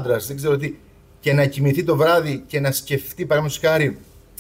άντρας, δεν ξέρω τι, και να κοιμηθεί το βράδυ και να σκεφτεί, παραδείγματος χάρη,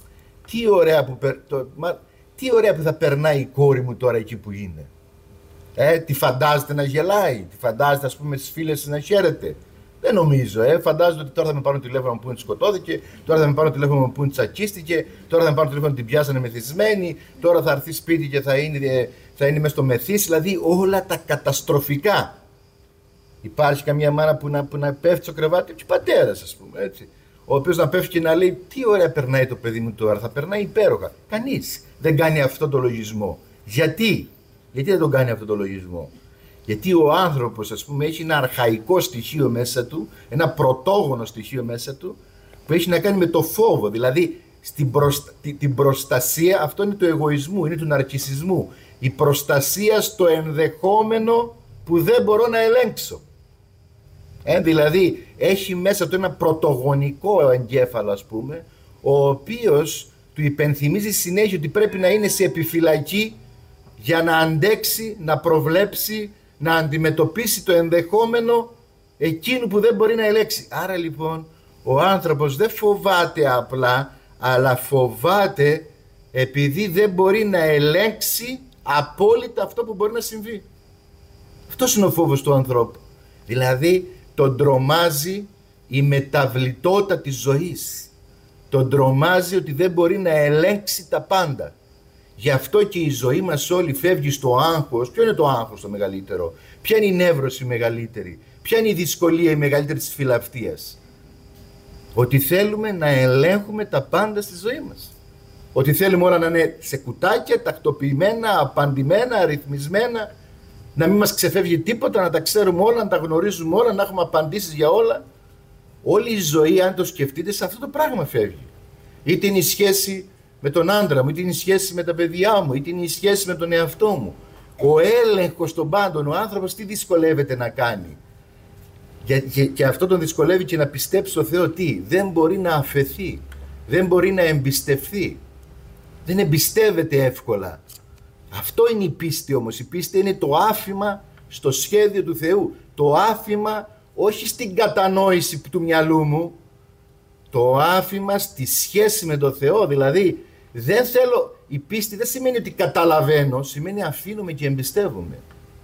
τι ωραία που θα περνάει η κόρη μου τώρα εκεί που είναι. Τη φαντάζεται να γελάει, τη φαντάζεται, ας πούμε, τις φίλες να χαίρεται. Δεν νομίζω. Φαντάζεται ότι τώρα θα με πάρουν τηλέφωνο να μου πούνε σκοτώθηκε, τώρα θα με πάρουν τηλέφωνο να μου πούνε τσακίστηκε, τώρα θα με πάρουν τηλέφωνο ότι την πιάσανε μεθυσμένη, τώρα θα έρθει σπίτι και θα είναι μέσα στο μεθύσι. Δηλαδή όλα τα καταστροφικά. Υπάρχει καμία μάνα που να πέφτει στο κρεβάτι, και πατέρας, ας πούμε, έτσι. Ο οποίος να πέφτει και να λέει: τι ωραία περνάει το παιδί μου τώρα, θα περνάει υπέροχα. Κανείς δεν κάνει αυτό το λογισμό. Γιατί δεν τον κάνει αυτό το λογισμό? Γιατί ο άνθρωπος, ας πούμε, έχει ένα αρχαϊκό στοιχείο μέσα του, ένα πρωτόγονο στοιχείο μέσα του, που έχει να κάνει με το φόβο. Δηλαδή, την προστασία, αυτό είναι του εγωισμού, είναι του ναρκισσισμού. Η προστασία στο ενδεχόμενο που δεν μπορώ να ελέγξω. Δηλαδή, έχει μέσα του ένα πρωτογονικό εγκέφαλο, ας πούμε, ο οποίος του υπενθυμίζει συνέχεια ότι πρέπει να είναι σε επιφυλακή για να αντέξει, να προβλέψει, να αντιμετωπίσει το ενδεχόμενο εκείνου που δεν μπορεί να ελέγξει. Άρα λοιπόν ο άνθρωπος δεν φοβάται απλά, αλλά φοβάται επειδή δεν μπορεί να ελέγξει απόλυτα αυτό που μπορεί να συμβεί. Αυτός είναι ο φόβος του ανθρώπου. Δηλαδή τον τρομάζει η μεταβλητότητα της ζωής. Τον τρομάζει ότι δεν μπορεί να ελέγξει τα πάντα. Γι' αυτό και η ζωή μας όλη φεύγει στο άγχος. Ποιο είναι το άγχος το μεγαλύτερο? Ποια είναι η νεύρωση μεγαλύτερη? Ποια είναι η δυσκολία η μεγαλύτερη της φιλαυτίας? Ότι θέλουμε να ελέγχουμε τα πάντα στη ζωή μας. Ότι θέλουμε όλα να είναι σε κουτάκια, τακτοποιημένα, απαντημένα, αριθμισμένα, να μην μας ξεφεύγει τίποτα, να τα ξέρουμε όλα, να τα γνωρίζουμε όλα, να έχουμε απαντήσεις για όλα. Όλη η ζωή, αν το σκεφτείτε, σε αυτό το πράγμα φεύγει. Είτε είναι η σχέση με τον άντρα μου, είτε είναι η σχέση με τα παιδιά μου, είτε είναι η σχέση με τον εαυτό μου. Ο έλεγχος των πάντων, ο άνθρωπος τι δυσκολεύεται να κάνει? Και αυτό τον δυσκολεύει και να πιστέψει στο Θεό τι? Δεν μπορεί να αφεθεί, δεν μπορεί να εμπιστευθεί, δεν εμπιστεύεται εύκολα. Αυτό είναι η πίστη όμως. Η πίστη είναι το άφημα στο σχέδιο του Θεού. Το άφημα όχι στην κατανόηση του μυαλού μου, το άφημα στη σχέση με τον Θεό. Δηλαδή δεν θέλω, η πίστη δεν σημαίνει ότι καταλαβαίνω, σημαίνει αφήνουμε και εμπιστεύομαι.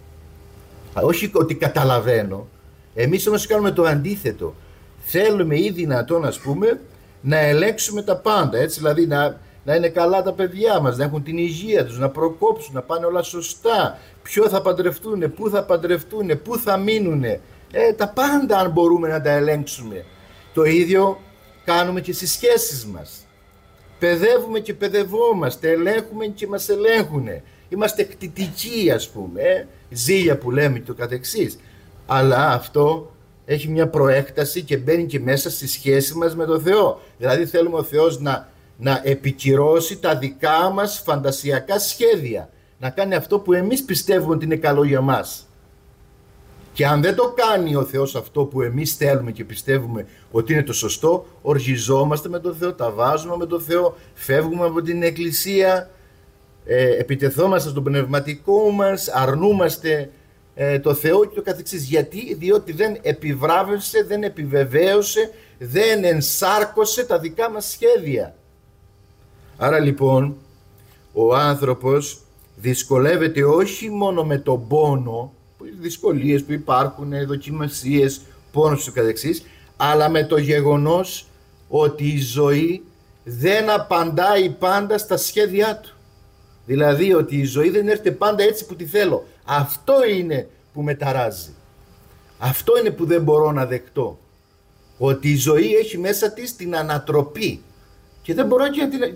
Όχι ότι καταλαβαίνω. Εμείς όμως κάνουμε το αντίθετο. Θέλουμε ή δυνατόν, ας πούμε, να ελέγξουμε τα πάντα, έτσι, δηλαδή να είναι καλά τα παιδιά μας, να έχουν την υγεία τους, να προκόψουν, να πάνε όλα σωστά, ποιο θα παντρευτούν, πού θα παντρευτούν, πού θα μείνουν, τα πάντα αν μπορούμε να τα ελέγξουμε. Το ίδιο κάνουμε και στις σχέσεις μας. Παιδεύουμε και παιδευόμαστε, ελέγχουμε και μας ελέγχουν. Είμαστε κτητικοί, ας πούμε, ζήλια που λέμε και το καθεξής. Αλλά αυτό έχει μια προέκταση και μπαίνει και μέσα στη σχέση μας με τον Θεό. Δηλαδή θέλουμε ο Θεός να επικυρώσει τα δικά μας φαντασιακά σχέδια. Να κάνει αυτό που εμείς πιστεύουμε ότι είναι καλό για μας. Και αν δεν το κάνει ο Θεός αυτό που εμείς θέλουμε και πιστεύουμε ότι είναι το σωστό, οργιζόμαστε με τον Θεό, τα βάζουμε με τον Θεό, φεύγουμε από την Εκκλησία, επιτεθόμαστε στον πνευματικό μας, αρνούμαστε το Θεό και το καθεξής. Γιατί? Διότι δεν επιβράβευσε, δεν επιβεβαίωσε, δεν ενσάρκωσε τα δικά μας σχέδια. Άρα λοιπόν ο άνθρωπος δυσκολεύεται όχι μόνο με τον πόνο, δυσκολίες που υπάρχουν, δοκιμασίες, πόνος και καθεξής, αλλά με το γεγονός ότι η ζωή δεν απαντάει πάντα στα σχέδιά του. Δηλαδή ότι η ζωή δεν έρχεται πάντα έτσι που τη θέλω. Αυτό είναι που με ταράζει. Αυτό είναι που δεν μπορώ να δεκτώ. Ότι η ζωή έχει μέσα της την ανατροπή. Και δεν μπορώ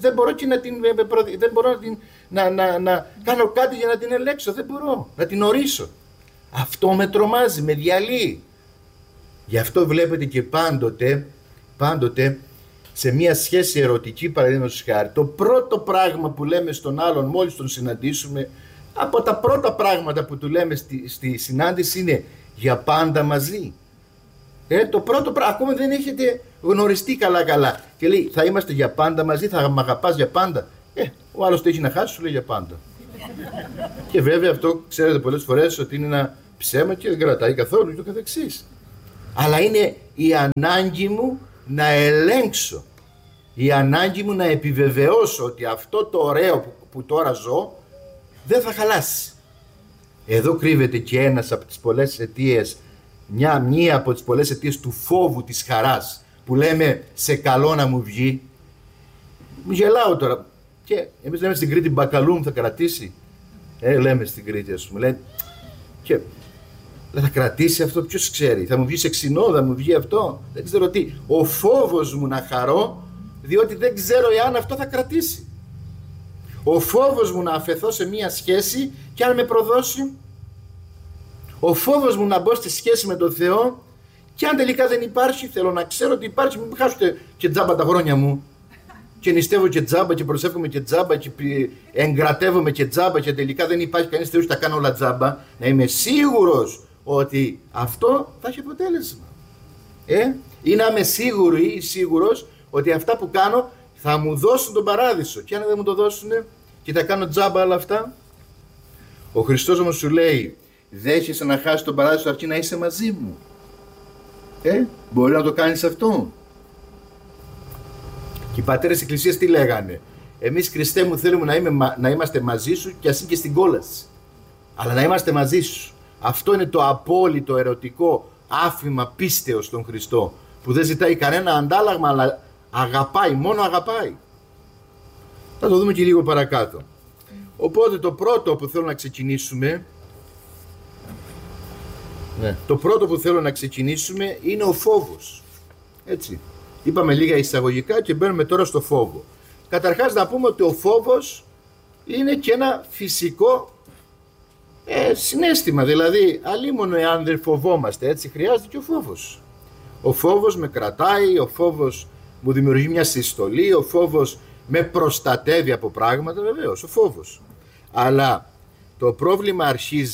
να κάνω κάτι για να την ελέγξω. Δεν μπορώ να την ορίσω. Αυτό με τρομάζει, με διαλύει. Γι' αυτό βλέπετε και πάντοτε σε μια σχέση ερωτική, παραδείγματος χάρη, το πρώτο πράγμα που λέμε στον άλλον μόλις τον συναντήσουμε, από τα πρώτα πράγματα που του λέμε στη συνάντηση είναι για πάντα μαζί. Το πρώτο πράγμα, ακόμα δεν έχετε γνωριστεί καλά. Και λέει θα είμαστε για πάντα μαζί, θα μ' αγαπάς για πάντα. Ο άλλος το έχει να χάσει, σου λέει για πάντα. Και βέβαια αυτό ξέρετε πολλές φορές ότι είναι ένα ψέμα και δεν κρατάει καθόλου και το καθεξής. Αλλά είναι η ανάγκη μου να ελέγξω, η ανάγκη μου να επιβεβαιώσω ότι αυτό το ωραίο που τώρα ζω δεν θα χαλάσει. Εδώ κρύβεται και ένας από τις πολλές αιτίες, μία από τις πολλές αιτίες του φόβου της χαράς, που λέμε σε καλό να μου βγει. Γελάω τώρα. Και εμείς λέμε στην Κρήτη μπακαλούμ θα κρατήσει. Λέμε στην Κρήτη, ας πούμε. Λέει, και θα κρατήσει αυτό, ποιος ξέρει. Θα μου βγει σε ξινό, θα μου βγει αυτό. Δεν ξέρω τι. Ο φόβος μου να χαρώ, διότι δεν ξέρω εάν αυτό θα κρατήσει. Ο φόβος μου να αφαιθώ σε μία σχέση και αν με προδώσει. Ο φόβος μου να μπω στη σχέση με τον Θεό και αν τελικά δεν υπάρχει, θέλω να ξέρω ότι υπάρχει, μην χάσω και τζάμπα τα χρόνια μου. Και νηστεύω και τζάμπα και προσεύχομαι και τζάμπα και εγκρατεύομαι και τζάμπα και τελικά δεν υπάρχει κανείς Θεός, τα κάνω όλα τζάμπα. Να είμαι σίγουρος ότι αυτό θα έχει αποτέλεσμα. Ή να είμαι σίγουρος ότι αυτά που κάνω θα μου δώσουν τον παράδεισο. Και αν δεν μου το δώσουν και θα κάνω τζάμπα όλα αυτά. Ο Χριστός όμως σου λέει, δέχεσαι να χάσεις τον παράδεισο αρκεί να είσαι μαζί μου. Μπορεί να το κάνεις αυτό. Και οι πατέρες της Εκκλησίας τι λέγανε? Εμείς Χριστέ μου θέλουμε να είμαστε μαζί σου και ας είναι και στην κόλαση. Αλλά να είμαστε μαζί σου. Αυτό είναι το απόλυτο ερωτικό άφημα πίστεως στον Χριστό, που δεν ζητάει κανένα αντάλλαγμα, αλλά αγαπάει, μόνο αγαπάει. Θα το δούμε και λίγο παρακάτω. Οπότε το πρώτο που θέλω να ξεκινήσουμε, είναι ο φόβος. Έτσι. Είπαμε λίγα εισαγωγικά και μπαίνουμε τώρα στο φόβο. Καταρχάς να πούμε ότι ο φόβος είναι και ένα φυσικό συναίσθημα. Δηλαδή, αλίμονο εάν δεν φοβόμαστε, έτσι χρειάζεται και ο φόβος. Ο φόβος με κρατάει, ο φόβος μου δημιουργεί μια συστολή, ο φόβος με προστατεύει από πράγματα, βεβαίως, ο φόβος. Αλλά το πρόβλημα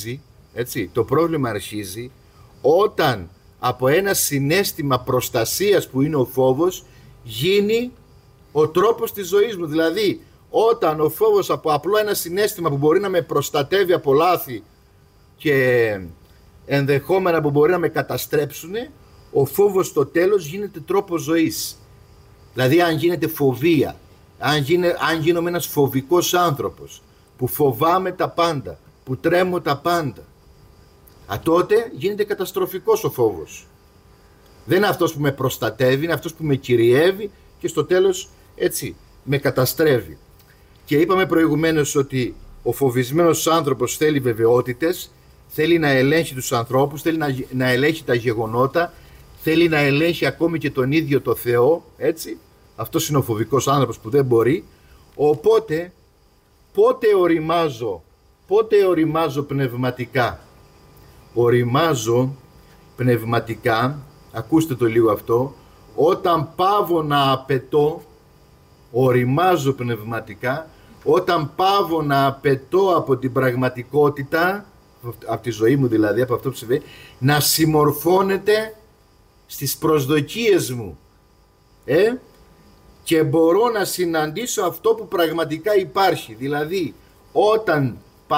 αρχίζει, όταν από ένα συναίσθημα προστασίας που είναι ο φόβος γίνει ο τρόπος της ζωής μου. Δηλαδή όταν ο φόβος από απλό ένα συναίσθημα που μπορεί να με προστατεύει από λάθη και ενδεχόμενα που μπορεί να με καταστρέψουν, ο φόβος στο τέλος γίνεται τρόπος ζωής. Δηλαδή αν γίνεται φοβία, αν γίνομαι ένας φοβικός άνθρωπος που φοβάμαι τα πάντα, που τρέμω τα πάντα, τότε γίνεται καταστροφικός ο φόβος. Δεν είναι αυτός που με προστατεύει, είναι αυτός που με κυριεύει και στο τέλος έτσι με καταστρέφει. Και είπαμε προηγουμένως ότι ο φοβισμένος άνθρωπος θέλει βεβαιότητες, θέλει να ελέγχει τους ανθρώπους, θέλει να ελέγχει τα γεγονότα, θέλει να ελέγχει ακόμη και τον ίδιο το Θεό, έτσι. Αυτός είναι ο φοβικός άνθρωπος που δεν μπορεί. Οπότε πότε οριμάζω πνευματικά? Οριμάζω πνευματικά, ακούστε το λίγο αυτό, όταν πάβω να απαιτώ, οριμάζω πνευματικά, όταν πάβω να απαιτώ από την πραγματικότητα, από τη ζωή μου δηλαδή, από αυτό που συμβαίνει, να συμμορφώνεται στις προσδοκίες μου. Και μπορώ να συναντήσω αυτό που πραγματικά υπάρχει. Δηλαδή, όταν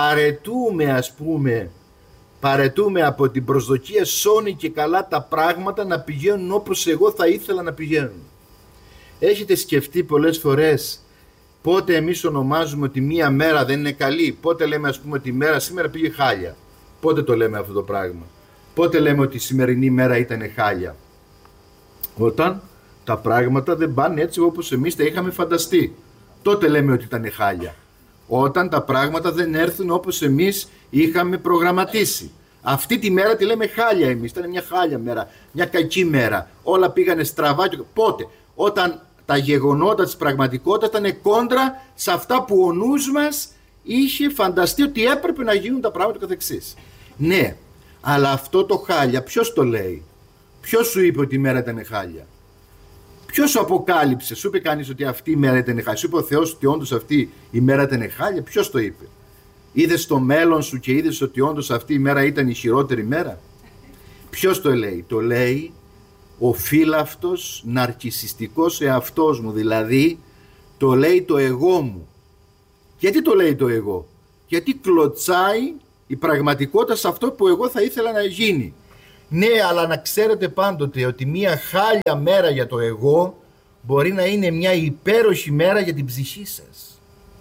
παρετούμε από την προσδοκία σώνει και καλά τα πράγματα να πηγαίνουν όπως εγώ θα ήθελα να πηγαίνουν. Έχετε σκεφτεί πολλές φορές πότε εμείς ονομάζουμε ότι μία μέρα δεν είναι καλή? Πότε λέμε ας πούμε ότι η μέρα σήμερα πήγε χάλια? Πότε το λέμε αυτό το πράγμα? Πότε λέμε ότι η σημερινή μέρα ήταν χάλια? Όταν τα πράγματα δεν πάνε έτσι όπως εμείς τα είχαμε φανταστεί. Τότε λέμε ότι ήταν χάλια. Όταν τα πράγματα δεν έρθουν όπως εμείς είχαμε προγραμματίσει. Αυτή τη μέρα τη λέμε χάλια εμείς. Ήταν μια χάλια μέρα, μια κακή μέρα. Όλα πήγανε στραβά. Πότε? Όταν τα γεγονότα της πραγματικότητας ήταν κόντρα σε αυτά που ο νους μας είχε φανταστεί ότι έπρεπε να γίνουν τα πράγματα καθεξής. Ναι, αλλά αυτό το χάλια ποιος το λέει? Ποιος σου είπε ότι η μέρα ήταν χάλια? Ποιος σου αποκάλυψε? Σου είπε κανείς ότι αυτή η μέρα ήταν χάλια? Σου είπε ο Θεός ότι όντως αυτή η μέρα ήταν χάλια? Ποιος το είπε? Είδες το μέλλον σου και είδες ότι όντως αυτή η μέρα ήταν η χειρότερη μέρα? Ποιος το λέει? Το λέει ο φύλαυτος ναρκισσιστικός εαυτός μου, δηλαδή το λέει το εγώ μου. Γιατί το λέει το εγώ? Γιατί κλωτσάει η πραγματικότητα σε αυτό που εγώ θα ήθελα να γίνει. Ναι, αλλά να ξέρετε πάντοτε ότι μια χάλια μέρα για το εγώ μπορεί να είναι μια υπέροχη μέρα για την ψυχή σας.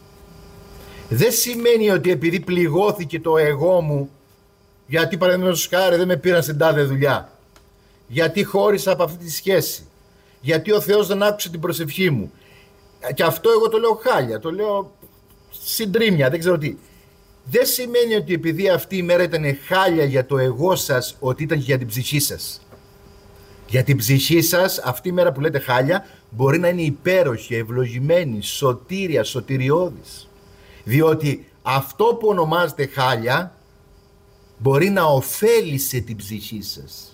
Δεν σημαίνει ότι επειδή πληγώθηκε το εγώ μου, γιατί παραδείγματος χάρη δεν με πήραν στην τάδε δουλειά, γιατί χώρισα από αυτή τη σχέση, γιατί ο Θεός δεν άκουσε την προσευχή μου. Και αυτό εγώ το λέω χάλια, το λέω συντρίμμια, δεν ξέρω τι. Δεν σημαίνει ότι επειδή αυτή η μέρα ήταν χάλια για το εγώ σας, ότι ήταν και για την ψυχή σας. Για την ψυχή σας αυτή η μέρα που λέτε χάλια μπορεί να είναι υπέροχη, ευλογημένη, σωτήρια, σωτηριώδης. Διότι αυτό που ονομάζεται χάλια μπορεί να ωφέλισε την ψυχή σας.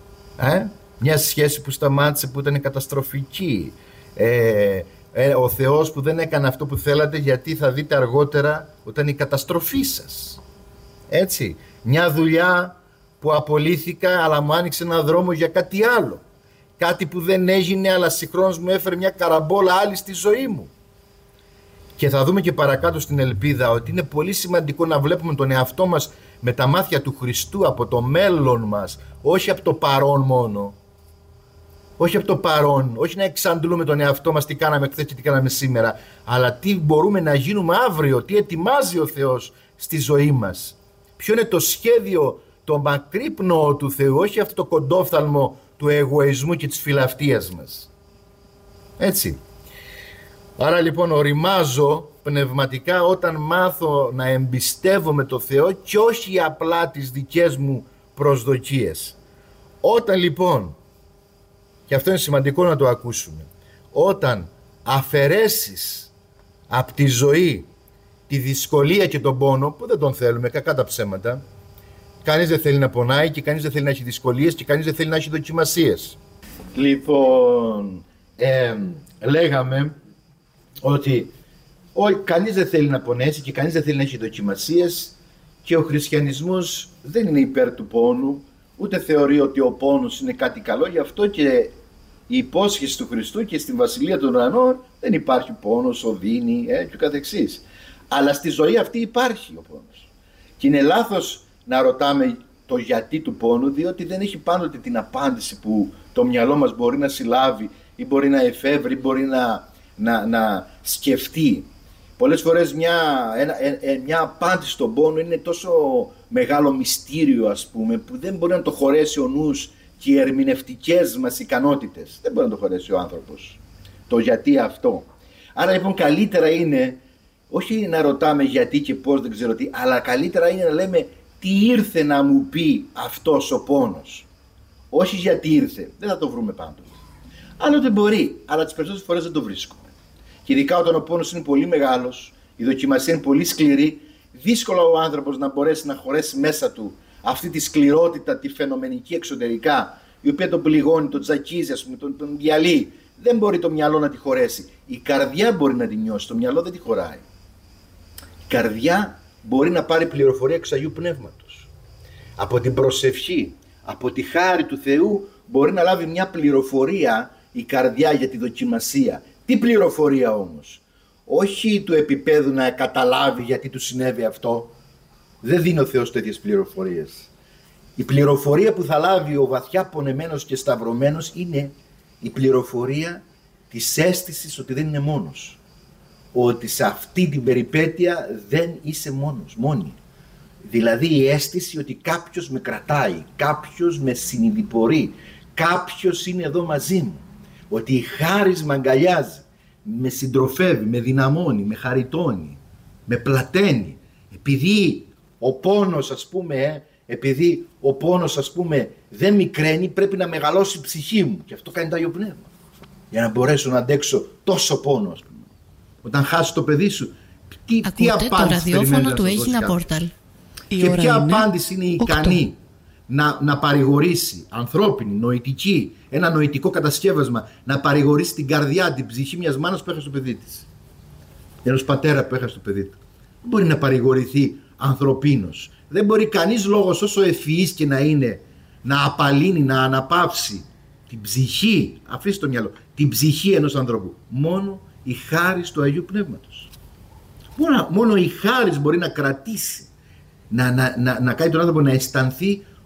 Μια σχέση που σταμάτησε, που ήταν καταστροφική. Ο Θεός που δεν έκανε αυτό που θέλατε, γιατί θα δείτε αργότερα ότι ήταν η καταστροφή σας. Έτσι. Μια δουλειά που απολύθηκα, αλλά μου άνοιξε ένα δρόμο για κάτι άλλο. Κάτι που δεν έγινε, αλλά συγχρόνως μου έφερε μια καραμπόλα άλλη στη ζωή μου. Και θα δούμε και παρακάτω στην ελπίδα ότι είναι πολύ σημαντικό να βλέπουμε τον εαυτό μας με τα μάτια του Χριστού, από το μέλλον μας, όχι από το παρόν μόνο. Όχι από το παρόν, όχι να εξαντλούμε τον εαυτό μας τι κάναμε χθες και τι κάναμε σήμερα, αλλά τι μπορούμε να γίνουμε αύριο, τι ετοιμάζει ο Θεός στη ζωή μας. Ποιο είναι το σχέδιο, το μακρύπνοο του Θεού, όχι αυτό το κοντόφθαλμο του εγωισμού και της φιλαυτίας μας. Έτσι. Άρα λοιπόν οριμάζω πνευματικά όταν μάθω να εμπιστεύομαι το Θεό και όχι απλά τις δικές μου προσδοκίες. Όταν λοιπόν, και αυτό είναι σημαντικό να το ακούσουμε, όταν αφαιρέσεις από τη ζωή τη δυσκολία και τον πόνο, που δεν τον θέλουμε, κακά τα ψέματα, κανείς δεν θέλει να πονάει και κανείς δεν θέλει να έχει δυσκολίες και κανείς δεν θέλει να έχει δοκιμασίες. Λοιπόν, λέγαμε ότι κανείς δεν θέλει να πονέσει και κανείς δεν θέλει να έχει δοκιμασίες και ο χριστιανισμός δεν είναι υπέρ του πόνου, ούτε θεωρεί ότι ο πόνος είναι κάτι καλό, γι' αυτό και η υπόσχεση του Χριστού και στην Βασιλεία των Ουρανών δεν υπάρχει πόνος, οδύνη και ο καθεξής. Αλλά στη ζωή αυτή υπάρχει ο πόνος. Και είναι λάθος να ρωτάμε το γιατί του πόνου, διότι δεν έχει πάντοτε την απάντηση που το μυαλό μας μπορεί να συλλάβει ή μπορεί να εφεύρει, μπορεί να σκεφτεί. Πολλές φορές μια απάντηση στον πόνο είναι τόσο μεγάλο μυστήριο, ας πούμε, που δεν μπορεί να το χωρέσει ο νους και οι ερμηνευτικές μας ικανότητες. Δεν μπορεί να το χωρέσει ο άνθρωπος. Το γιατί αυτό. Άρα λοιπόν καλύτερα είναι όχι να ρωτάμε γιατί και πώς, δεν ξέρω τι, αλλά καλύτερα είναι να λέμε τι ήρθε να μου πει αυτός ο πόνος. Όχι γιατί ήρθε. Δεν θα το βρούμε πάντοτε. Άλλοτε μπορεί, αλλά τις περισσότερες φορές δεν το βρίσκουμε. Και ειδικά όταν ο πόνος είναι πολύ μεγάλος, η δοκιμασία είναι πολύ σκληρή, δύσκολα ο άνθρωπος να μπορέσει να χωρέσει μέσα του αυτή τη σκληρότητα, τη φαινομενική εξωτερικά, η οποία τον πληγώνει, τον τζακίζει, ας πούμε, τον διαλύει. Δεν μπορεί το μυαλό να τη χωρέσει. Η καρδιά μπορεί να τη νιώσει, το μυαλό δεν τη χωράει. Η καρδιά μπορεί να πάρει πληροφορία εξ Αγίου Πνεύματος. Από την προσευχή, από τη χάρη του Θεού μπορεί να λάβει μια πληροφορία η καρδιά για τη δοκιμασία. Τι πληροφορία όμως? Όχι του επίπεδου να καταλάβει γιατί του συνέβη αυτό. Δεν δίνει ο Θεός τέτοιες πληροφορίες. Η πληροφορία που θα λάβει ο βαθιά πονεμένος και σταυρωμένος είναι η πληροφορία της αίσθησης ότι δεν είναι μόνος. Ότι σε αυτή την περιπέτεια δεν είσαι μόνος, μόνη. Δηλαδή η αίσθηση ότι κάποιος με κρατάει, κάποιος με συνειδηπορεί, κάποιος είναι εδώ μαζί μου. Ότι η χάρις με αγκαλιάζει, με συντροφεύει, με δυναμώνει, με χαριτώνει, με πλαταίνει. Επειδή ο πόνος, ας πούμε, δεν μικραίνει, πρέπει να μεγαλώσει η ψυχή μου. Και αυτό κάνει το Άγιο Πνεύμα. Για να μπορέσω να αντέξω τόσο πόνο, ας πούμε. Όταν χάσεις το παιδί σου, τι απάντηση το ραδιόφωνο του Έγινα Πόρταλ. Και ποια απάντηση είναι ικανή να παρηγορήσει, ανθρώπινη, νοητική, ένα νοητικό κατασκεύασμα, να παρηγορήσει την καρδιά, την ψυχή μιας μάνας που έχασε το παιδί της, ενός πατέρα που έχασε το παιδί του. Δεν μπορεί να παρηγορηθεί ανθρωπίνος. Δεν μπορεί κανείς λόγος, όσο ευφυής και να είναι, να απαλύνει, να αναπαύσει την ψυχή, αφήστε το μυαλό, την ψυχή ενός ανθρώπου. Μόνο η χάρις του Αγίου Πνεύματος. Μόνο η χάρις μπορεί να κρατήσει, να κάνει τον άνθρωπο να αισθανθεί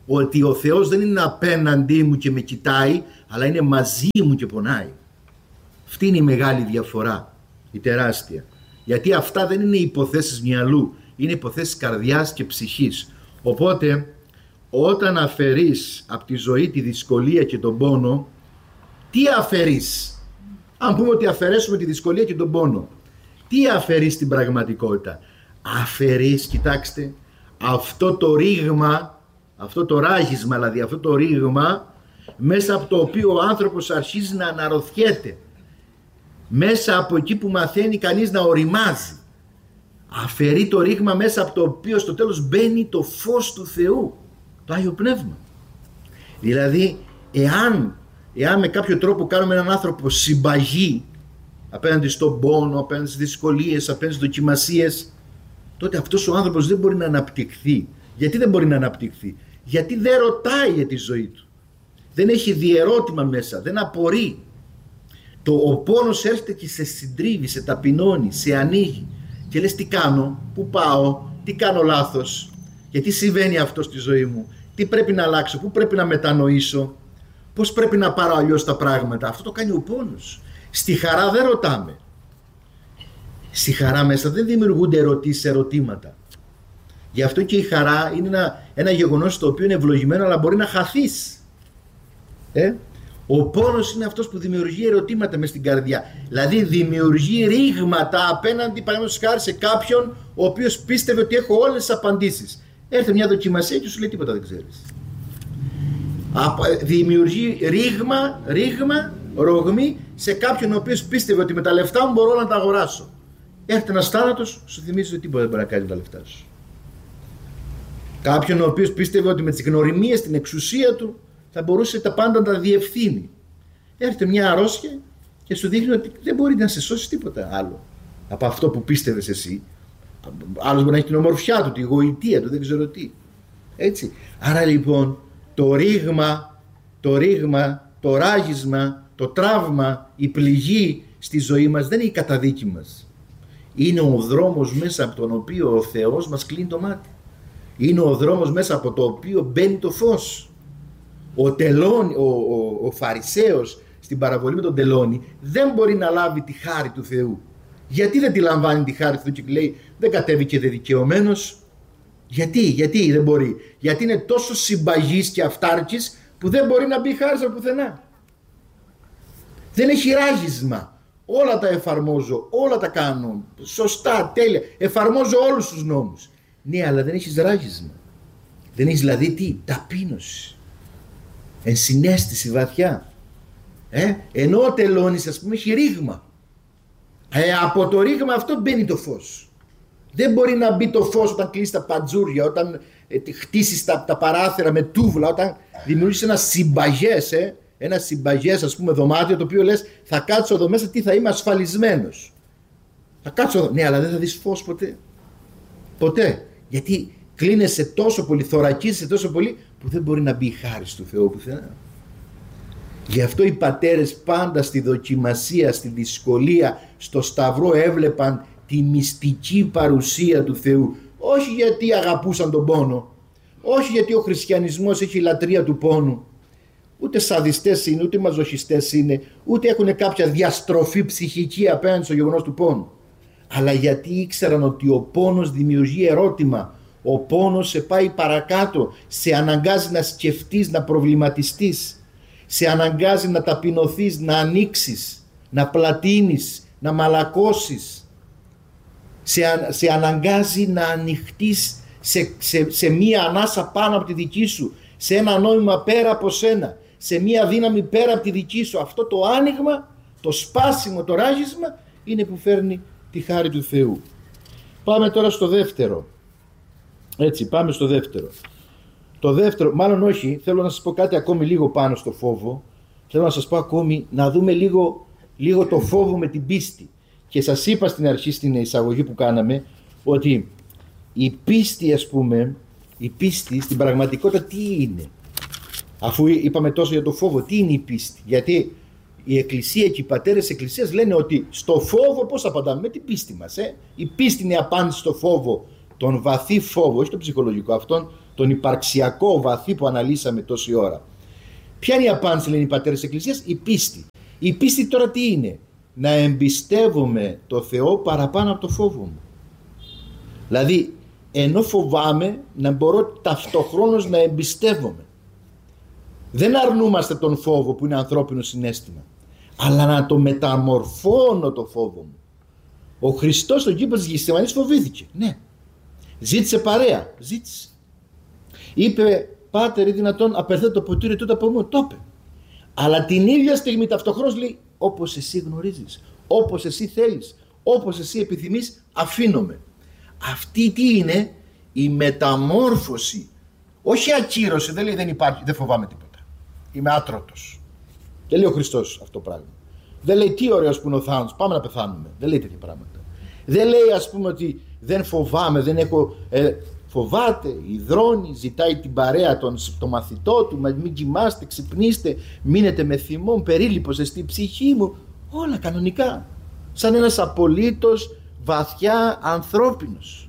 ότι ο Θεός δεν είναι απέναντί μου και με κοιτάει, αλλά είναι μαζί μου και πονάει. Αυτή είναι η μεγάλη διαφορά, η τεράστια. Γιατί αυτά δεν είναι υποθέσεις μυαλού, είναι υποθέσεις καρδιάς και ψυχής. Οπότε, όταν αφαιρείς από τη ζωή τη δυσκολία και τον πόνο, τι αφαιρείς? Αν πούμε ότι αφαιρέσουμε τη δυσκολία και τον πόνο, τι αφαιρείς στην πραγματικότητα? Αφαιρείς, κοιτάξτε, αυτό το ρήγμα, αυτό το ράγισμα, δηλαδή αυτό το ρήγμα μέσα από το οποίο ο άνθρωπος αρχίζει να αναρωτιέται, μέσα από εκεί που μαθαίνει κανείς να οριμάζει. Αφαιρεί το ρήγμα μέσα από το οποίο στο τέλος μπαίνει το φως του Θεού, το Άγιο Πνεύμα. Δηλαδή, εάν με κάποιο τρόπο κάνουμε έναν άνθρωπο συμπαγή απέναντι στον πόνο, απέναντι στις δυσκολίες, απέναντι στις δοκιμασίες, τότε αυτός ο άνθρωπος δεν μπορεί να αναπτυχθεί. Γιατί δεν μπορεί να αναπτυχθεί? Γιατί δεν ρωτάει για τη ζωή του. Δεν έχει διερώτημα μέσα, δεν απορεί. Ο πόνος έρχεται και σε συντρίβει, σε ταπεινώνει, σε ανοίγει. Και λες, τι κάνω, πού πάω, τι κάνω λάθος, γιατί συμβαίνει αυτό στη ζωή μου, τι πρέπει να αλλάξω, πού πρέπει να μετανοήσω, πώς πρέπει να πάρω αλλιώς τα πράγματα. Αυτό το κάνει ο πόνος. Στη χαρά δεν ρωτάμε. Στη χαρά μέσα δεν δημιουργούνται ερωτήσεις, ερωτήματα. Γι' αυτό και η χαρά είναι ένα γεγονός το οποίο είναι ευλογημένο, αλλά μπορεί να χαθείς. Ο πόνος είναι αυτός που δημιουργεί ερωτήματα μες στην καρδιά. Δηλαδή δημιουργεί ρήγματα απέναντι, παραδείγματος χάρη, σε κάποιον ο οποίος πίστευε ότι έχω όλες τις απαντήσεις. Έρθε μια δοκιμασία και σου λέει τίποτα δεν ξέρεις. Δημιουργεί ρήγμα, σε κάποιον ο οποίος πίστευε ότι με τα λεφτά μου μπορώ να τα αγοράσω. Έρχεται ένας θάνατος, σου θυμίζει ότι τίποτα δεν μπορεί να κάνει με τα λεφτά σου. Κάποιον ο οποίος πίστευε ότι με τις γνωριμίες, την εξουσία του, θα μπορούσε τα πάντα να τα διευθύνει. Έρχεται μια αρρώστια και σου δείχνει ότι δεν μπορεί να σε σώσει τίποτα άλλο από αυτό που πίστευες εσύ. Άλλος μπορεί να έχει την ομορφιά του, τη γοητεία του, δεν ξέρω τι. Έτσι. Άρα λοιπόν το ρήγμα, το ράγισμα, το τραύμα, η πληγή στη ζωή μας δεν είναι η καταδίκη μας. Είναι ο δρόμος μέσα από τον οποίο ο Θεός μας κλείνει το μάτι. Είναι ο δρόμος μέσα από το οποίο μπαίνει το φως. Ο Φαρισαίος στην παραβολή με τον τελώνη δεν μπορεί να λάβει τη χάρη του Θεού. Γιατί δεν τη λαμβάνει τη χάρη του Θεού και λέει δεν κατέβηκε δικαιωμένος? Γιατί δεν μπορεί? Γιατί είναι τόσο συμπαγής και αυτάρκης που δεν μπορεί να μπει χάρη από πουθενά. Δεν έχει ράγισμα. Όλα τα εφαρμόζω, όλα τα κάνω σωστά, τέλεια, εφαρμόζω όλους τους νόμους. Ναι, αλλά δεν έχεις ράγισμα. Δεν έχεις δηλαδή τι? Ταπείνωση, ενσυναίσθηση βαθιά. Ενώ ο τελώνης, ας πούμε, έχει ρήγμα. Από το ρήγμα αυτό μπαίνει το φως. Δεν μπορεί να μπει το φως όταν κλείσεις τα παντζούρια, όταν χτίσεις τα παράθυρα με τούβλα, όταν δημιουργήσεις ένα συμπαγές, ας πούμε, δωμάτιο, το οποίο λες θα κάτσω εδώ μέσα, τι θα είμαι ασφαλισμένος. Θα κάτσω εδώ. Ναι, αλλά δεν θα δεις φως ποτέ. Ποτέ. Γιατί κλείνεσαι τόσο πολύ, θωρακίζεσαι τόσο πολύ, που δεν μπορεί να μπει η χάρη του Θεού πουθενά. Γι' αυτό οι πατέρες πάντα στη δοκιμασία, στη δυσκολία, στο σταυρό έβλεπαν τη μυστική παρουσία του Θεού. Όχι γιατί αγαπούσαν τον πόνο, όχι γιατί ο χριστιανισμός έχει λατρεία του πόνου. Ούτε σαδιστές είναι, ούτε μαζοχιστές είναι, ούτε έχουν κάποια διαστροφή ψυχική απέναντι στο γεγονός του πόνου. Αλλά γιατί ήξεραν ότι ο πόνος δημιουργεί ερώτημα. Ο πόνος σε πάει παρακάτω, σε αναγκάζει να σκεφτείς, να προβληματιστείς, σε αναγκάζει να ταπεινωθείς, να ανοίξεις, να πλατείνεις, να μαλακώσεις, σε αναγκάζει να ανοιχτείς σε μία ανάσα πάνω από τη δική σου, σε ένα νόημα πέρα από σένα, σε μία δύναμη πέρα από τη δική σου. Αυτό το άνοιγμα, το σπάσιμο, το ράγισμα είναι που φέρνει τη χάρη του Θεού. Πάμε τώρα στο δεύτερο. Έτσι, πάμε στο δεύτερο. Το δεύτερο, μάλλον όχι, θέλω να σας πω κάτι ακόμη λίγο πάνω στο φόβο. Θέλω να σας πω ακόμη, να δούμε λίγο το φόβο με την πίστη. Και σας είπα στην αρχή, στην εισαγωγή που κάναμε, ότι η πίστη, ας πούμε, η πίστη στην πραγματικότητα τι είναι? Αφού είπαμε τόσο για το φόβο, τι είναι η πίστη? Γιατί η Εκκλησία και οι πατέρες της Εκκλησίας λένε ότι στο φόβο πώς απαντάμε? Με την πίστη μας. Η πίστη είναι η απάντηση στο φόβο, τον βαθύ φόβο, όχι το ψυχολογικό, αυτόν τον υπαρξιακό βαθύ που αναλύσαμε τόση ώρα. Ποια είναι η απάντηση, λένε οι πατέρες της Εκκλησίας? Η πίστη. Η πίστη τώρα τι είναι? Να εμπιστεύομαι το Θεό παραπάνω από το φόβο μου. Δηλαδή, ενώ φοβάμαι, να μπορώ ταυτοχρόνως να εμπιστεύομαι. Δεν αρνούμαστε τον φόβο που είναι ανθρώπινο συναίσθημα, αλλά να το μεταμορφώνω το φόβο μου. Ο Χριστός στον κήπο της Γεσημανής φοβήθηκε. Ναι. Ζήτησε παρέα. Ζήτησε. Είπε, Πάτερ, ή δυνατόν απερθέ το ποτήρι τούτο από μου? Το είπε. Αλλά την ίδια στιγμή ταυτοχρόνως λέει, όπως εσύ γνωρίζεις, όπως εσύ θέλεις, όπως εσύ επιθυμείς, αφήνομαι. Αυτή τι είναι? Η μεταμόρφωση. Όχι ακύρωση. Δεν λέει δεν υπάρχει, δεν φοβάμαι τίποτα. Είμαι άτρωτος. Δεν λέει ο Χριστός αυτό το πράγμα. Δεν λέει τι ωραίος που είναι ο θάνατος, πάμε να πεθάνουμε. Δεν λέει τέτοια πράγματα. Δεν λέει, ας πούμε, ότι δεν φοβάμαι, δεν έχω. Φοβάται, υδρώνει, ζητάει την παρέα των μαθητό του, μην κοιμάστε, ξυπνήστε, μείνετε με θυμόν, περίληπος εστί ψυχή μου. Όλα κανονικά. Σαν ένας απολύτως βαθιά ανθρώπινος.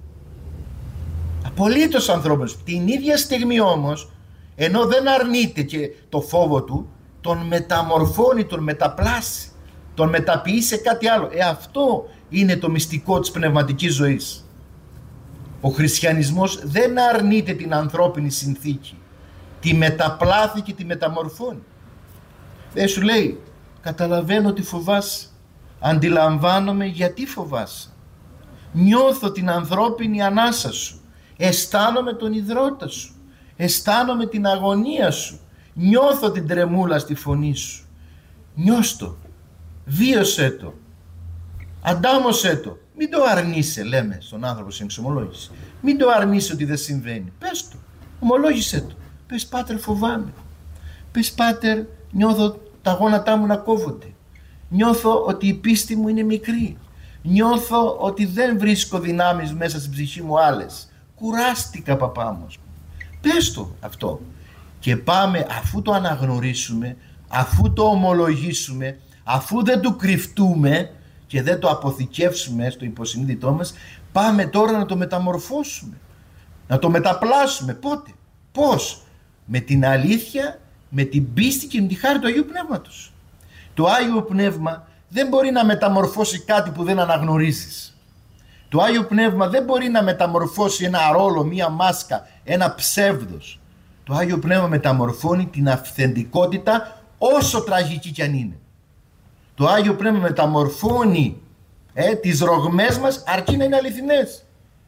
Απολύτως ανθρώπινος. Την ίδια στιγμή όμως, ενώ δεν αρνείται και το φόβο του, τον μεταμορφώνει, τον μεταπλάσει, τον μεταποιεί σε κάτι άλλο. Αυτό είναι το μυστικό της πνευματικής ζωής. Ο χριστιανισμός δεν αρνείται την ανθρώπινη συνθήκη, τη μεταπλάθει και τη μεταμορφώνει. Δεν σου λέει, καταλαβαίνω ότι φοβάσαι, αντιλαμβάνομαι γιατί φοβάσαι, νιώθω την ανθρώπινη ανάσα σου, αισθάνομαι τον ιδρώτα σου, αισθάνομαι την αγωνία σου, νιώθω την τρεμούλα στη φωνή σου. Νιώσ' το, βίωσέ το, αντάμωσέ το. Μην το αρνείσαι, λέμε στον άνθρωπο στην εξομολόγηση. Μην το αρνείσαι ότι δεν συμβαίνει. Πες το, ομολόγησέ το. Πες, Πάτερ, φοβάμαι. Πες, Πάτερ, νιώθω τα γόνατά μου να κόβονται. Νιώθω ότι η πίστη μου είναι μικρή. Νιώθω ότι δεν βρίσκω δυνάμεις μέσα στην ψυχή μου άλλες. Κουράστηκα, παπά μου. Πες το αυτό. Και πάμε, αφού το αναγνωρίσουμε, αφού το ομολογήσουμε, αφού δεν του κρυφτούμε και δεν το αποθηκεύσουμε στο υποσυνείδητό μας, πάμε τώρα να το μεταμορφώσουμε, να το μεταπλάσουμε. Πότε? Πώς? Με την αλήθεια, με την πίστη και με τη χάρη του Αγίου Πνεύματος. Το Άγιο Πνεύμα δεν μπορεί να μεταμορφώσει κάτι που δεν αναγνωρίζεις. Το Άγιο Πνεύμα δεν μπορεί να μεταμορφώσει ένα ρόλο, μία μάσκα, ένα ψεύδος. Το Άγιο Πνεύμα μεταμορφώνει την αυθεντικότητα, όσο τραγική κι αν είναι. Το Άγιο Πνεύμα μεταμορφώνει τις ρογμές μας, αρκεί να είναι αληθινές.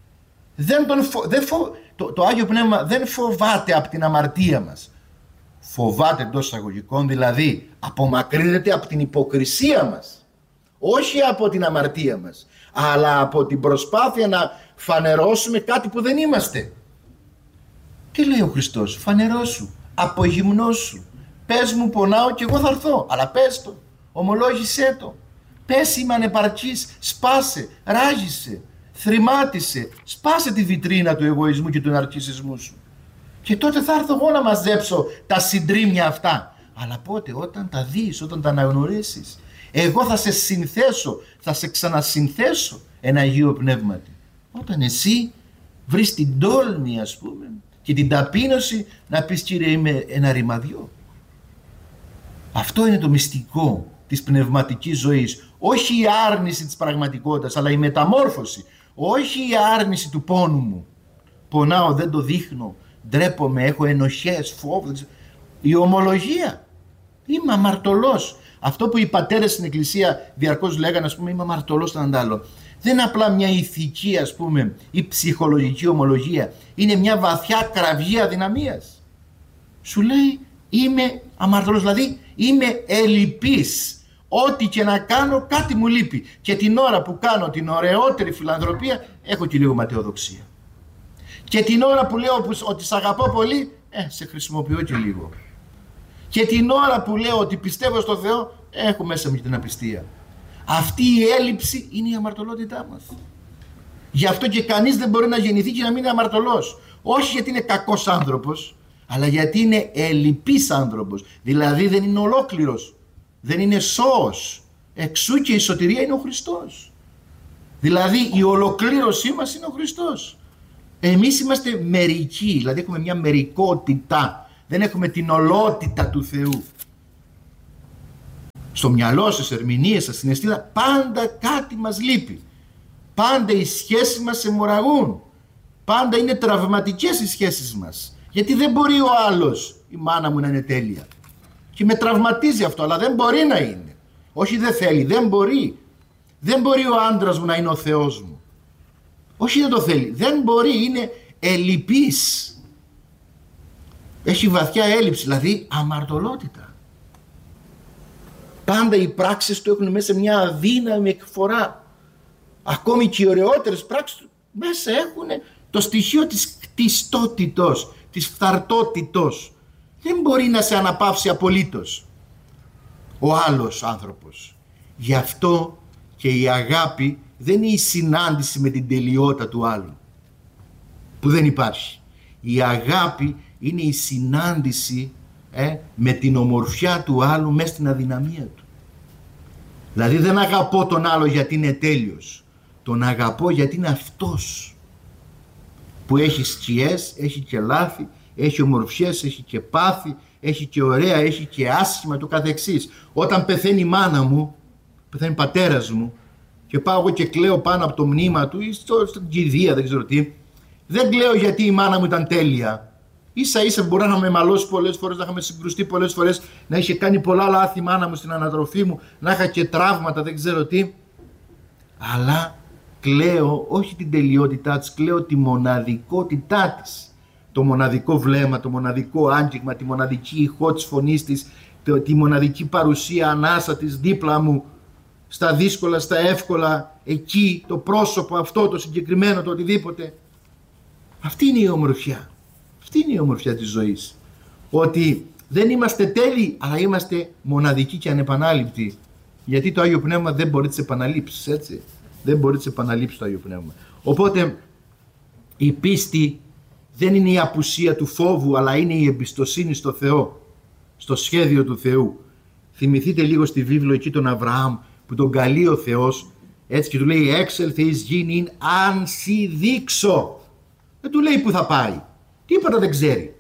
Το Άγιο Πνεύμα δεν φοβάται από την αμαρτία μας. Φοβάται εντός εισαγωγικών, δηλαδή απομακρύνεται από την υποκρισία μας. Όχι από την αμαρτία μας, αλλά από την προσπάθεια να φανερώσουμε κάτι που δεν είμαστε. Τι λέει ο Χριστός? Φανερώσου, απογυμνώσου, πες μου πονάω και εγώ θα έρθω. Αλλά πες το, ομολόγησέ το. Πες είμαι ανεπαρκής, σπάσε, ράγισε, θρημάτισε, σπάσε τη βιτρίνα του εγωισμού και του ναρκισσισμού σου. Και τότε θα έρθω εγώ να μαζέψω τα συντρίμμια αυτά. Αλλά πότε? Όταν τα δεις, όταν τα αναγνωρίσεις. Εγώ θα σε συνθέσω, θα σε ξανασυνθέσω ένα Αγίο Πνεύματι. Όταν εσύ βρεις την τόλμη, ας πούμε, και την ταπείνωση να πεις, Κύριε, είμαι ένα ρημαδιό. Αυτό είναι το μυστικό της πνευματικής ζωής. Όχι η άρνηση της πραγματικότητας, αλλά η μεταμόρφωση. Όχι η άρνηση του πόνου μου. Πονάω, δεν το δείχνω, ντρέπομαι, έχω ενοχές, φόβο. Η ομολογία. Είμαι αμαρτωλός. Αυτό που οι πατέρες στην Εκκλησία διαρκώς λέγανε, ας πούμε, είμαι αμαρτωλός στον αντάλλο. Δεν είναι απλά μια ηθική, ας πούμε, ή ψυχολογική ομολογία. Είναι μια βαθιά κραυγή αδυναμίας. Σου λέει, είμαι αμαρτωλός, δηλαδή είμαι ελλειπής. Ό,τι και να κάνω, κάτι μου λείπει. Και την ώρα που κάνω την ωραιότερη φιλανθρωπία, έχω και λίγο ματαιοδοξία. Και την ώρα που λέω ότι σ' αγαπώ πολύ, σε χρησιμοποιώ και λίγο. Και την ώρα που λέω ότι πιστεύω στο Θεό, έχω μέσα μου και την απιστία. Αυτή η έλλειψη είναι η αμαρτωλότητά μας. Γι' αυτό και κανείς δεν μπορεί να γεννηθεί και να μην είναι αμαρτωλός. Όχι γιατί είναι κακός άνθρωπος, αλλά γιατί είναι ελλειπής άνθρωπος. Δηλαδή δεν είναι ολόκληρος. Δεν είναι σώος. Εξού και η σωτηρία είναι ο Χριστός. Δηλαδή η ολοκλήρωσή μας είναι ο Χριστός. Εμείς είμαστε μερικοί, δηλαδή έχουμε μια μερικότητα, δεν έχουμε την ολότητα του Θεού. Στο μυαλό σας, ερμηνείες σας, στην αισθήτα, πάντα κάτι μας λείπει. Πάντα οι σχέσεις μας αιμορραγούν. Πάντα είναι τραυματικές οι σχέσεις μας. Γιατί δεν μπορεί ο άλλος, η μάνα μου, να είναι τέλεια. Και με τραυματίζει αυτό, αλλά δεν μπορεί να είναι. Όχι, δεν θέλει, δεν μπορεί. Δεν μπορεί ο άντρας μου να είναι ο Θεός μου. Όχι, δεν το θέλει. Δεν μπορεί, είναι ελλειπής. Έχει βαθιά έλλειψη, δηλαδή αμαρτωλότητα. Πάντα οι πράξεις του έχουν μέσα μια αδύναμη εκφορά. Ακόμη και οι ωραιότερες πράξεις του μέσα έχουν το στοιχείο της κτιστότητος, της φθαρτότητος. Δεν μπορεί να σε αναπαύσει απολύτως ο άλλος άνθρωπος. Γι' αυτό και η αγάπη δεν είναι η συνάντηση με την τελειότητα του άλλου, που δεν υπάρχει. Η αγάπη είναι η συνάντηση με την ομορφιά του άλλου μέσα στην αδυναμία του. Δηλαδή δεν αγαπώ τον άλλο γιατί είναι τέλειος. Τον αγαπώ γιατί είναι αυτός που έχει σκιές, έχει και λάθη, έχει ομορφιές, έχει και πάθη, έχει και ωραία, έχει και άσχημα, το καθεξής. Όταν πεθαίνει η μάνα μου, πεθαίνει ο πατέρας μου και πάω εγώ και κλαίω πάνω από το μνήμα του ή στην κηδεία, δεν ξέρω τι, δεν κλαίω γιατί η μάνα μου ήταν τέλεια. Ίσα ίσα μπορεί να είχαμε μαλώσει πολλές φορές, να είχαμε συγκρουστεί πολλές φορές, να είχε κάνει πολλά λάθη η μάνα μου στην ανατροφή μου, να είχα και τραύματα, δεν ξέρω τι. Αλλά κλαίω όχι την τελειότητά της, κλαίω τη μοναδικότητά της. Το μοναδικό βλέμμα, το μοναδικό άγγιγμα, τη μοναδική ηχό της φωνής της, τη μοναδική παρουσία ανάσα της δίπλα μου, στα δύσκολα, στα εύκολα, εκεί, το πρόσωπο αυτό, το συγκεκριμένο, το οτιδήποτε. Αυτή είναι η ομορφιά. Αυτή είναι η ομορφιά της ζωής. Ότι δεν είμαστε τέλειοι, αλλά είμαστε μοναδικοί και ανεπανάληπτοι. Γιατί το Άγιο Πνεύμα δεν μπορεί τις επαναλήψεις, έτσι. Δεν μπορεί τις επαναλήψεις το Άγιο Πνεύμα. Οπότε η πίστη δεν είναι η απουσία του φόβου, αλλά είναι η εμπιστοσύνη στο Θεό, στο σχέδιο του Θεού. Θυμηθείτε λίγο στη βίβλο εκεί τον Αβραάμ που τον καλεί ο Θεός, έτσι, και του λέει «Έξελθε εις γήν αν σοι δείξω». Δεν του λέει που θα πάει. Τίποτα δεν ξέρει.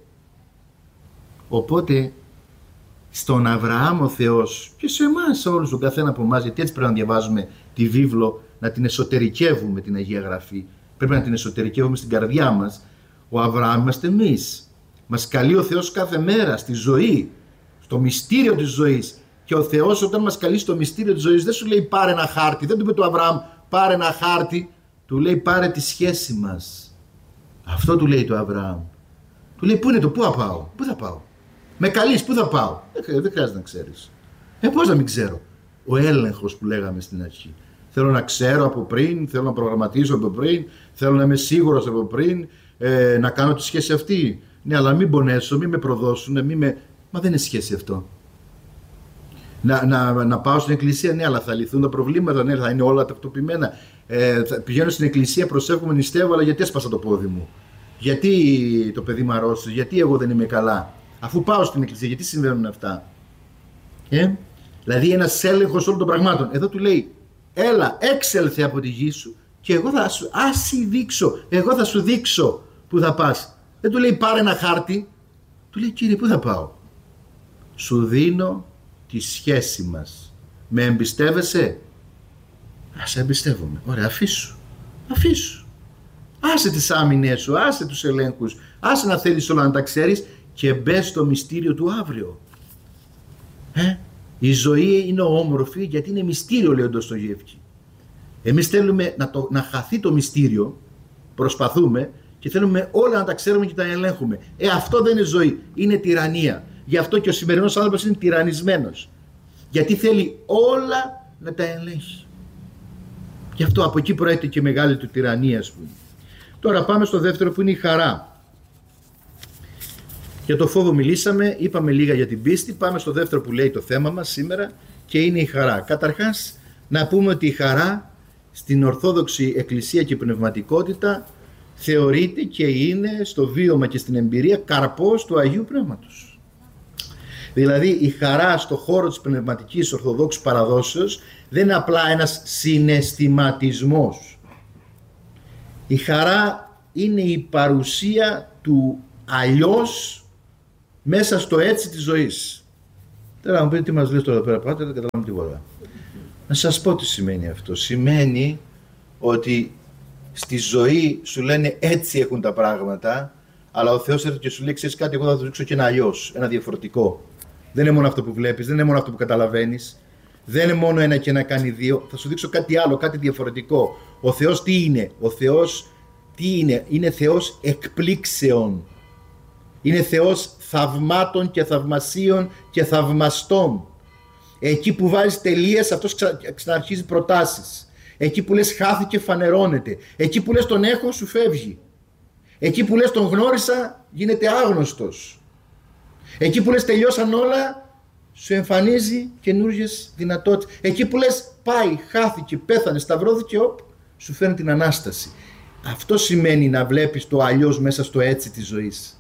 Οπότε στον Αβραάμ ο Θεός και σε εμάς όλους, τον καθένα από εμάς, γιατί έτσι πρέπει να διαβάζουμε τη βίβλο, να την εσωτερικεύουμε την Αγία Γραφή. Πρέπει να την εσωτερικεύουμε στην καρδιά μας. Ο Αβραάμ είμαστε εμείς. Μας καλεί ο Θεός κάθε μέρα στη ζωή, στο μυστήριο της ζωής. Και ο Θεός όταν μας καλεί στο μυστήριο της ζωής δεν σου λέει πάρε ένα χάρτη. Δεν του είπε του Αβραάμ πάρε ένα χάρτη. Του λέει πάρε τη σχέση μας. Αυτό του λέει το Αβραάμ. Του λέει πού είναι το, πού θα πάω, πού θα πάω. Με καλείς, πού θα πάω. Δεν χρειάζεται να ξέρεις. Πώς να μην ξέρω. Ο έλεγχος που λέγαμε στην αρχή. Θέλω να ξέρω από πριν, θέλω να προγραμματίσω από πριν, θέλω να είμαι σίγουρος από πριν, να κάνω τη σχέση αυτή. Ναι, αλλά μην πονέσω, μην με προδώσουν, Μα δεν είναι σχέση αυτό. Να πάω στην εκκλησία, ναι, αλλά θα λυθούν τα προβλήματα, ναι, θα είναι όλα τακτοποιημένα. Πηγαίνω στην εκκλησία, προσεύχομαι, νηστεύω, αλλά γιατί έσπασα το πόδι μου. Γιατί το παιδί μου αρρώστησε, γιατί εγώ δεν είμαι καλά. Αφού πάω στην εκκλησία, γιατί συμβαίνουν αυτά. Δηλαδή ένας έλεγχος όλων των πραγμάτων. Εδώ του λέει, έλα, έξελθε από τη γη σου και εγώ θα σου δείξω, εγώ θα σου δείξω που θα πας. Δεν του λέει πάρε ένα χάρτη, του λέει Κύριε πού θα πάω. Σου δίνω τη σχέση μας. Με εμπιστεύεσαι? Σε εμπιστεύομαι. Ωραία, αφήσου. Άσε τις άμυνες σου, άσε τους ελέγχους, άσε να θέλεις όλα να τα ξέρεις και μπες στο μυστήριο του αύριο. Η ζωή είναι όμορφη γιατί είναι μυστήριο, λέει ο Ντοστογεύσκι. Εμείς θέλουμε να χαθεί το μυστήριο, προσπαθούμε και θέλουμε όλα να τα ξέρουμε και τα ελέγχουμε. Αυτό δεν είναι ζωή, είναι τυραννία. Γι' αυτό και ο σημερινός άνθρωπος είναι τυραννισμένος. Γιατί θέλει όλα να τα ελέγχει. Γι' αυτό από εκεί προέρχεται και μεγάλη του τυραννία, ας πούμε. Τώρα πάμε στο δεύτερο που είναι η χαρά. Για το φόβο μιλήσαμε, είπαμε λίγα για την πίστη. Πάμε στο δεύτερο που λέει το θέμα μας σήμερα και είναι η χαρά. Καταρχάς να πούμε ότι η χαρά στην Ορθόδοξη Εκκλησία και Πνευματικότητα θεωρείται και είναι στο βίωμα και στην εμπειρία καρπός του Αγίου Πνεύματος. Δηλαδή η χαρά στο χώρο της πνευματικής Ορθοδόξου παραδόσεως δεν είναι απλά ένας συναισθηματισμός. Η χαρά είναι η παρουσία του αλλιώς μέσα στο έτσι της ζωής. Τώρα να μου πείτε τι μας λες τώρα εδώ πέρα, πάτε, δεν καταλάβουμε τίποτα. Να σας πω τι σημαίνει αυτό. Σημαίνει ότι στη ζωή σου λένε έτσι έχουν τα πράγματα, αλλά ο Θεός έρχεται και σου λέει: ξέρεις κάτι, εγώ θα το δείξω και ένα αλλιώς, ένα διαφορετικό. Δεν είναι μόνο αυτό που βλέπεις, δεν είναι μόνο αυτό που καταλαβαίνεις, δεν είναι μόνο ένα και ένα κάνει δύο. Θα σου δείξω κάτι άλλο, κάτι διαφορετικό. Ο Θεός τι είναι? Ο Θεός τι είναι? Είναι Θεός εκπλήξεων. Είναι Θεός θαυμάτων και θαυμασίων και θαυμαστών. Εκεί που βάζεις τελείες, αυτός ξαναρχίζει προτάσεις. Εκεί που λες χάθηκε, φανερώνεται. Εκεί που λες τον έχω, σου φεύγει. Εκεί που λες τον γνώρισα, γίνεται άγνωστος. Εκεί που λες τελειώσαν όλα, σου εμφανίζει καινούργιες δυνατότητες. Εκεί που λες πάει, χάθηκε, πέθανε, σταυρώθηκε, σου φέρνει την Ανάσταση. Αυτό σημαίνει να βλέπεις το αλλιώς μέσα στο έτσι της ζωής.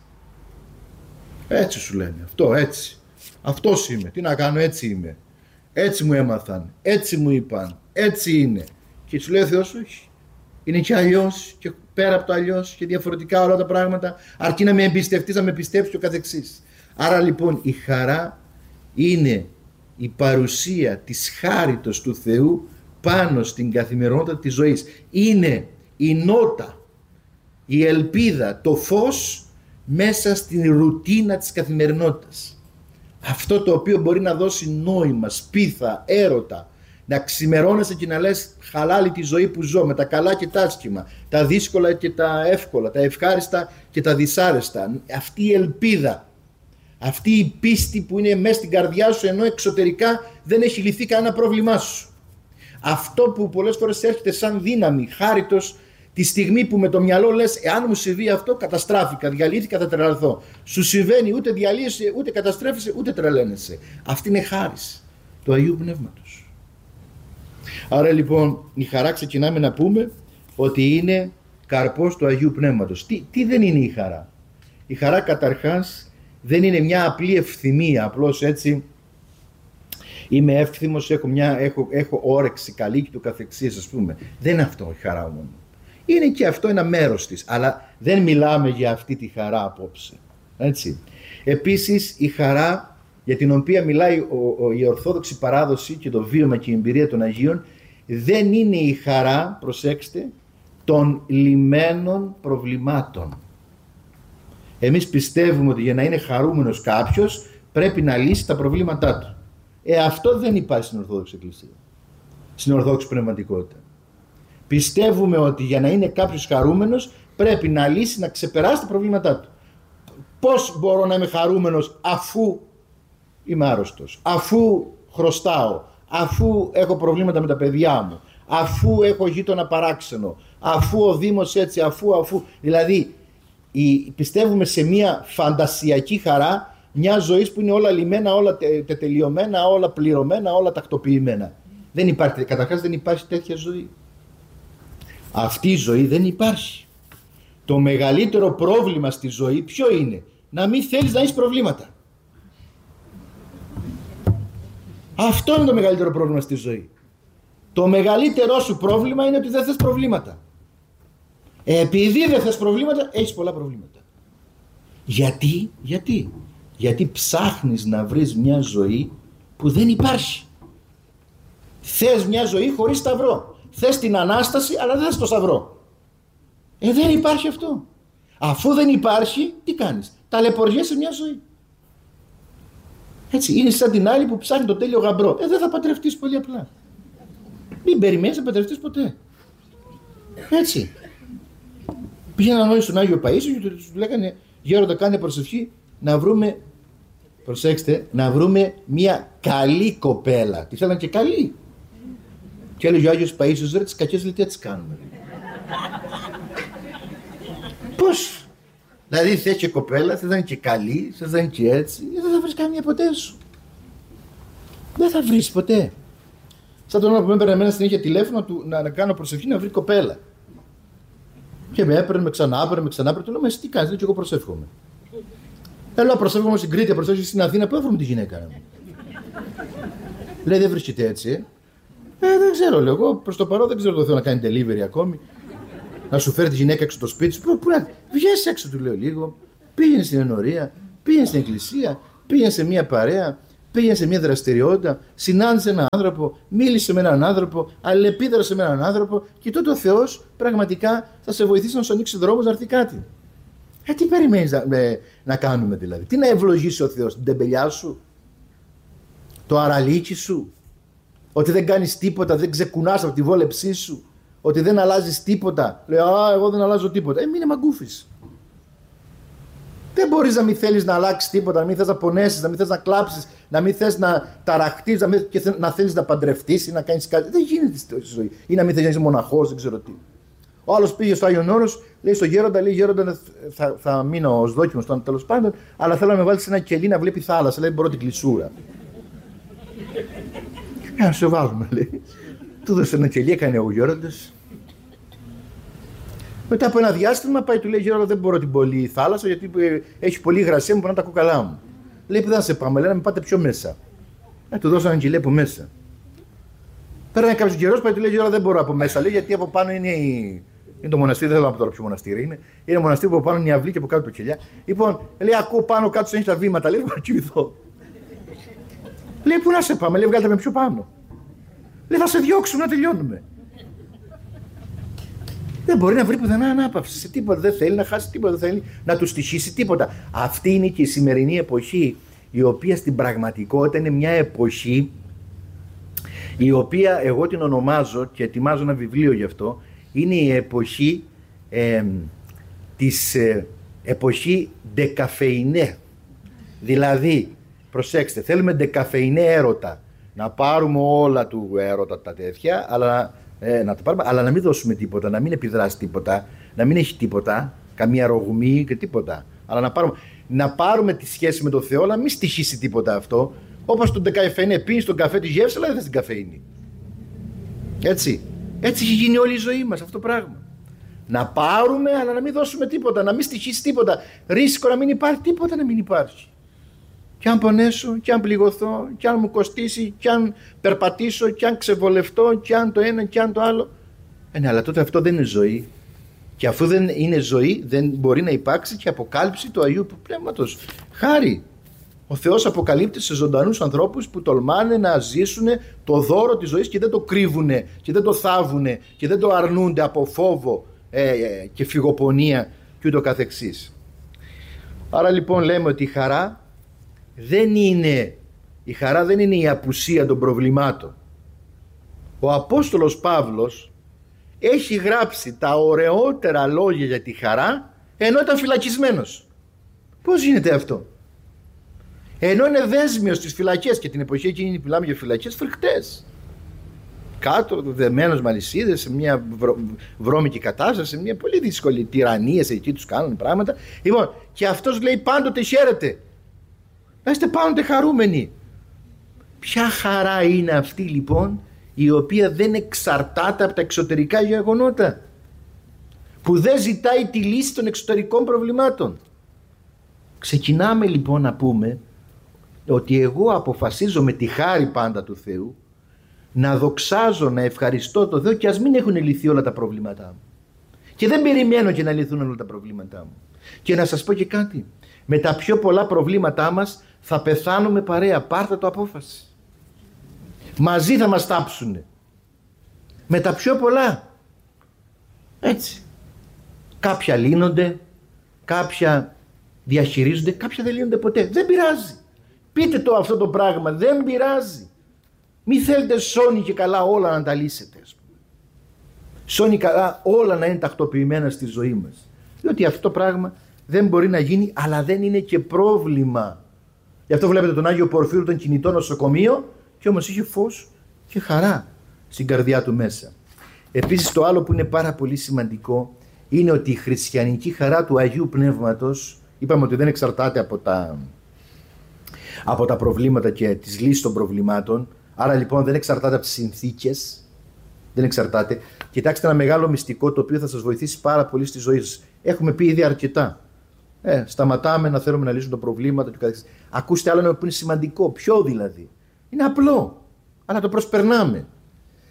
Έτσι σου λένε, αυτό έτσι. Αυτός είμαι, τι να κάνω, έτσι είμαι. Έτσι μου έμαθαν, έτσι μου είπαν, έτσι είναι. Και σου λέει ο Θεός, όχι. Είναι και αλλιώς και πέρα από το αλλιώς και διαφορετικά όλα τα πράγματα, αρκεί να με εμπιστευτείς, να με πιστέψεις και ο καθεξής. Άρα λοιπόν η χαρά είναι η παρουσία της χάριτος του Θεού πάνω στην καθημερινότητα της ζωής. Είναι η νότα, η ελπίδα, το φως μέσα στην ρουτίνα της καθημερινότητας. Αυτό το οποίο μπορεί να δώσει νόημα, σπίθα, έρωτα, να ξημερώνεσαι και να λες χαλάλη τη ζωή που ζω, με τα καλά και τα άσχημα, τα δύσκολα και τα εύκολα, τα ευχάριστα και τα δυσάρεστα. Αυτή η ελπίδα, αυτή η πίστη που είναι μέσα στην καρδιά σου, ενώ εξωτερικά δεν έχει λυθεί κανένα πρόβλημά σου. Αυτό που πολλές φορές έρχεται σαν δύναμη, χάριτος, τη στιγμή που με το μυαλό λες εάν μου συμβεί αυτό καταστράφηκα, διαλύθηκα, θα τρελαθώ. Σου συμβαίνει, ούτε διαλύεσαι, ούτε καταστρέφεσαι, ούτε τρελαίνεσαι. Αυτή είναι χάρις του Αγίου Πνεύματος. Άρα λοιπόν η χαρά ξεκινάμε να πούμε ότι είναι καρπός του Αγίου Πνεύματος. Τι δεν είναι η χαρά? Η χαρά καταρχάς δεν είναι μια απλή ευθυμία, απλώς έτσι είμαι εύθυμος, έχω όρεξη καλή και το καθεξής, ας πούμε. Δεν είναι αυτό η χαρά μόνο. Είναι και αυτό ένα μέρος της, αλλά δεν μιλάμε για αυτή τη χαρά απόψε. Έτσι. Επίσης η χαρά για την οποία μιλάει η Ορθόδοξη παράδοση και το βίωμα και η εμπειρία των Αγίων δεν είναι η χαρά, προσέξτε, των λυμένων προβλημάτων. Εμείς πιστεύουμε ότι για να είναι χαρούμενος κάποιος πρέπει να λύσει τα προβλήματά του. Αυτό δεν υπάρχει στην Ορθόδοξη Εκκλησία, στην Ορθόδοξη Πνευματικότητα. Πιστεύουμε ότι για να είναι κάποιος χαρούμενος πρέπει να λύσει, να ξεπεράσει τα προβλήματά του. Πώς μπορώ να είμαι χαρούμενος αφού είμαι άρρωστος, αφού χρωστάω, αφού έχω προβλήματα με τα παιδιά μου, αφού έχω γείτονα παράξενο, αφού ο Δήμος έτσι, αφού. Δηλαδή πιστεύουμε σε μια φαντασιακή χαρά, μια ζωή που είναι όλα λυμμένα, όλα τελειωμένα, όλα πληρωμένα, όλα τακτοποιημένα. Δεν υπάρχει, καταρχάς δεν υπάρχει τέτοια ζωή. Αυτή η ζωή δεν υπάρχει. Το μεγαλύτερο πρόβλημα στη ζωή ποιο είναι? Να μην θέλεις να έχεις προβλήματα. Αυτό είναι το μεγαλύτερο πρόβλημα στη ζωή. Το μεγαλύτερό σου πρόβλημα είναι ότι δεν θες προβλήματα. Επειδή δεν θες προβλήματα, έχεις πολλά προβλήματα. Γιατί ψάχνεις να βρεις μια ζωή που δεν υπάρχει. Θες μια ζωή χωρίς σταυρό. Θες την Ανάσταση, αλλά δεν θες το σταυρό. Δεν υπάρχει αυτό. Αφού δεν υπάρχει, τι κάνεις? Ταλαιπωριέσαι μια ζωή. Έτσι, είναι σαν την άλλη που ψάχνει το τέλειο γαμπρό. Δεν θα παντρευτείς πολύ απλά. Μην περιμένεις να παντρευτείς ποτέ. Έτσι. Πήγαιναν όλοι στον Άγιο Παΐσιο και του λέγανε γέροντα, κάνε προσευχή να βρούμε, προσέξτε, να βρούμε μια καλή κοπέλα. Τη θέλαν και καλή. Και έλεγε ο Άγιος Παΐσιος, ρε, τις κακές λέει τι έτσι κάνουμε. Πώς? Δηλαδή θες και κοπέλα, θες να είναι και καλή, θες να είναι και έτσι, δεν θα βρεις καμία ποτέ σου. Δεν θα βρεις ποτέ. Σαν τον ώρα που με έπαιρνε εμένα συνέχεια τηλέφωνο να κάνω προσευχή να βρει κοπέλα. Και με έπαιρνε, με ξανά του λέω, μα εσύ τι κάνεις? Και εγώ προσεύχομαι. Έλα, προσεύχομαι στην Κρήτη, προσεύχομαι στην Αθήνα, πού έφερε τη γυναίκα μου. Λέει, δεν βρίσκεται έτσι, Δεν ξέρω, λέω εγώ. Προς το παρόν δεν ξέρω το Θεό να κάνει delivery ακόμη. να σου φέρει τη γυναίκα έξω το σπίτι σου. Πού να βγες έξω, του λέω λίγο. Πήγαινε στην ενορία, πήγαινε στην εκκλησία, πήγαινε σε μια παρέα, πήγαινε σε μια δραστηριότητα, συνάντησε έναν άνθρωπο, μίλησε με έναν άνθρωπο, αλληλεπίδρασε με έναν άνθρωπο και τότε ο Θεός πραγματικά θα σε βοηθήσει να σου ανοίξει δρόμος να έρθει κάτι. Τι περιμένεις να κάνουμε δηλαδή? Τι να ευλογήσει ο Θεός? Την τεμπελιά σου? Το αραλίτσι σου? Ότι δεν κάνεις τίποτα, δεν ξεκουνάς από τη βόλεψή σου? Ότι δεν αλλάζεις τίποτα? Λέω, εγώ δεν αλλάζω τίποτα. Μείνε μαγκούφης. Δεν μπορείς να μην θέλεις να αλλάξεις τίποτα, να μην θες να πονέσεις, να μην θες να κλάψεις, να μην θες να ταραχτείς, να θέλεις να παντρευτείς ή να κάνεις κάτι. Δεν γίνεται στη ζωή. Ή να μην θες να είσαι μοναχός, δεν ξέρω τι. Ο άλλος πήγε στο Άγιον Όρος, λέει στο γέροντα, λέει γέροντα, θα μείνω ως δόκιμος τώρα τέλος πάντων, αλλά θέλω να με βάλεις σε ένα κελί να βλέπει θάλασσα, λέει μπορώ την κλεισούρα. Να σε βάλουμε, λέει. Του δώσε ένα κελί, έκανε ο γέροντας. Μετά από ένα διάστημα πάει, του λέει γέροντα, δεν μπορώ την πολύ θάλασσα γιατί έχει πολύ υγρασία, μου πονάνε τα κούκαλά μου. Λέει, που δεν θα σε πάμε, λέει να με πάτε πιο μέσα. Του δώσω ένα κελί από μέσα. Πέρανε κάποιο καιρό, πάει, του λέει: δεν μπορώ από μέσα, λέει, γιατί από πάνω είναι το μοναστήρι. Δεν θέλω να πω τώρα ποιο μοναστήρι είναι. Είναι μοναστήρι που από πάνω είναι η αυλή και από κάτω το κελιά. Λοιπόν, λέει: ακούω πάνω κάτω έχει τα βήματα, λέει: θα κοιμηθώ. Λέει: πού να σε πάμε, λέει: βγάλτε με πιο πάνω. Λέει: θα σε διώξουμε να τελειώνουμε. Δεν μπορεί να βρει πουθενά ανάπαυση σε τίποτα. Δεν θέλει να χάσει τίποτα, δεν θέλει να του στοιχήσει τίποτα. Αυτή είναι και η σημερινή εποχή, η οποία στην πραγματικότητα είναι μια εποχή η οποία εγώ την ονομάζω και ετοιμάζω ένα βιβλίο γι' αυτό, είναι η εποχή εποχή ντεκαφεϊνέ. Δηλαδή, προσέξτε, θέλουμε ντεκαφεϊνέ έρωτα. Να πάρουμε όλα του έρωτα τα τέτοια, αλλά, αλλά να μην δώσουμε τίποτα, να μην επιδράσει τίποτα, να μην έχει τίποτα, καμία ρογμή και τίποτα. Αλλά να πάρουμε τη σχέση με τον Θεό, αλλά μην στοιχήσει τίποτα αυτό. Όπως τον ντεκαφεϊνέ, πίνεις τον καφέ τη γεύση, αλλά δεν θες την καφεΐνη. Έτσι έχει γίνει όλη η ζωή μας αυτό το πράγμα. Να πάρουμε, αλλά να μην δώσουμε τίποτα, να μην στοιχήσει τίποτα. Ρίσκο να μην υπάρχει τίποτα, να μην υπάρχει. Κι αν πονέσω, κι αν πληγωθώ, κι αν μου κοστίσει, κι αν περπατήσω, κι αν ξεβολευτώ, κι αν το ένα, κι αν το άλλο. Ναι, αλλά τότε αυτό δεν είναι ζωή. Και αφού δεν είναι ζωή, δεν μπορεί να υπάρξει και αποκάλυψη του Αγίου Πνεύματος. Χάρη. Ο Θεός αποκαλύπτει σε ζωντανούς ανθρώπους που τολμάνε να ζήσουν το δώρο της ζωής και δεν το κρύβουνε και δεν το θάβουνε και δεν το αρνούνται από φόβο και φυγοπονία και ούτω καθεξής. Άρα λοιπόν λέμε ότι η χαρά δεν είναι η απουσία των προβλημάτων. Ο Απόστολος Παύλος έχει γράψει τα ωραιότερα λόγια για τη χαρά ενώ ήταν φυλακισμένος. Πώς γίνεται αυτό? Ενώ είναι δέσμιος στις φυλακές, και την εποχή εκείνη μιλάμε για φυλακές φρικτές. Κάτω, δεμένος με αλυσίδες, σε μια βρώμικη κατάσταση, σε μια πολύ δύσκολη τυραννία, εκεί τους κάνουν πράγματα. Λοιπόν, και αυτός λέει πάντοτε χαίρετε. Να είστε πάντοτε χαρούμενοι. Ποια χαρά είναι αυτή λοιπόν, η οποία δεν εξαρτάται από τα εξωτερικά γεγονότα, που δεν ζητάει τη λύση των εξωτερικών προβλημάτων? Ξεκινάμε λοιπόν να πούμε ότι εγώ αποφασίζω με τη χάρη πάντα του Θεού να δοξάζω, να ευχαριστώ τον Θεό και ας μην έχουν λυθεί όλα τα προβλήματά μου. Και δεν περιμένω και να λυθούν όλα τα προβλήματά μου. Και να σας πω και κάτι, με τα πιο πολλά προβλήματά μας θα πεθάνουμε παρέα, πάρτε το απόφαση. Μαζί θα μας τάψουνε. Με τα πιο πολλά. Έτσι. Κάποια λύνονται, κάποια διαχειρίζονται, κάποια δεν λύνονται ποτέ. Δεν πειράζει. Πείτε το αυτό το πράγμα, δεν πειράζει. Μη θέλετε σώνει και καλά όλα να τα λύσετε. Σώνει καλά όλα να είναι τακτοποιημένα στη ζωή μας. Διότι αυτό το πράγμα δεν μπορεί να γίνει, αλλά δεν είναι και πρόβλημα. Γι' αυτό βλέπετε τον Άγιο Πορφύρο, τον κινητό νοσοκομείο, και όμως είχε φως και χαρά στην καρδιά του μέσα. Επίσης το άλλο που είναι πάρα πολύ σημαντικό είναι ότι η χριστιανική χαρά του Αγίου Πνεύματος, είπαμε ότι δεν εξαρτάται από τα προβλήματα και τις λύσεις των προβλημάτων, άρα λοιπόν δεν εξαρτάται από τις συνθήκες, δεν εξαρτάται. Κοιτάξτε ένα μεγάλο μυστικό το οποίο θα σας βοηθήσει πάρα πολύ στη ζωή σας. Έχουμε πει ήδη αρκετά. Σταματάμε να θέλουμε να λύσουμε τα προβλήματα. Ακούστε άλλο ένα που είναι σημαντικό. Ποιο δηλαδή? Είναι απλό, αλλά το προσπερνάμε.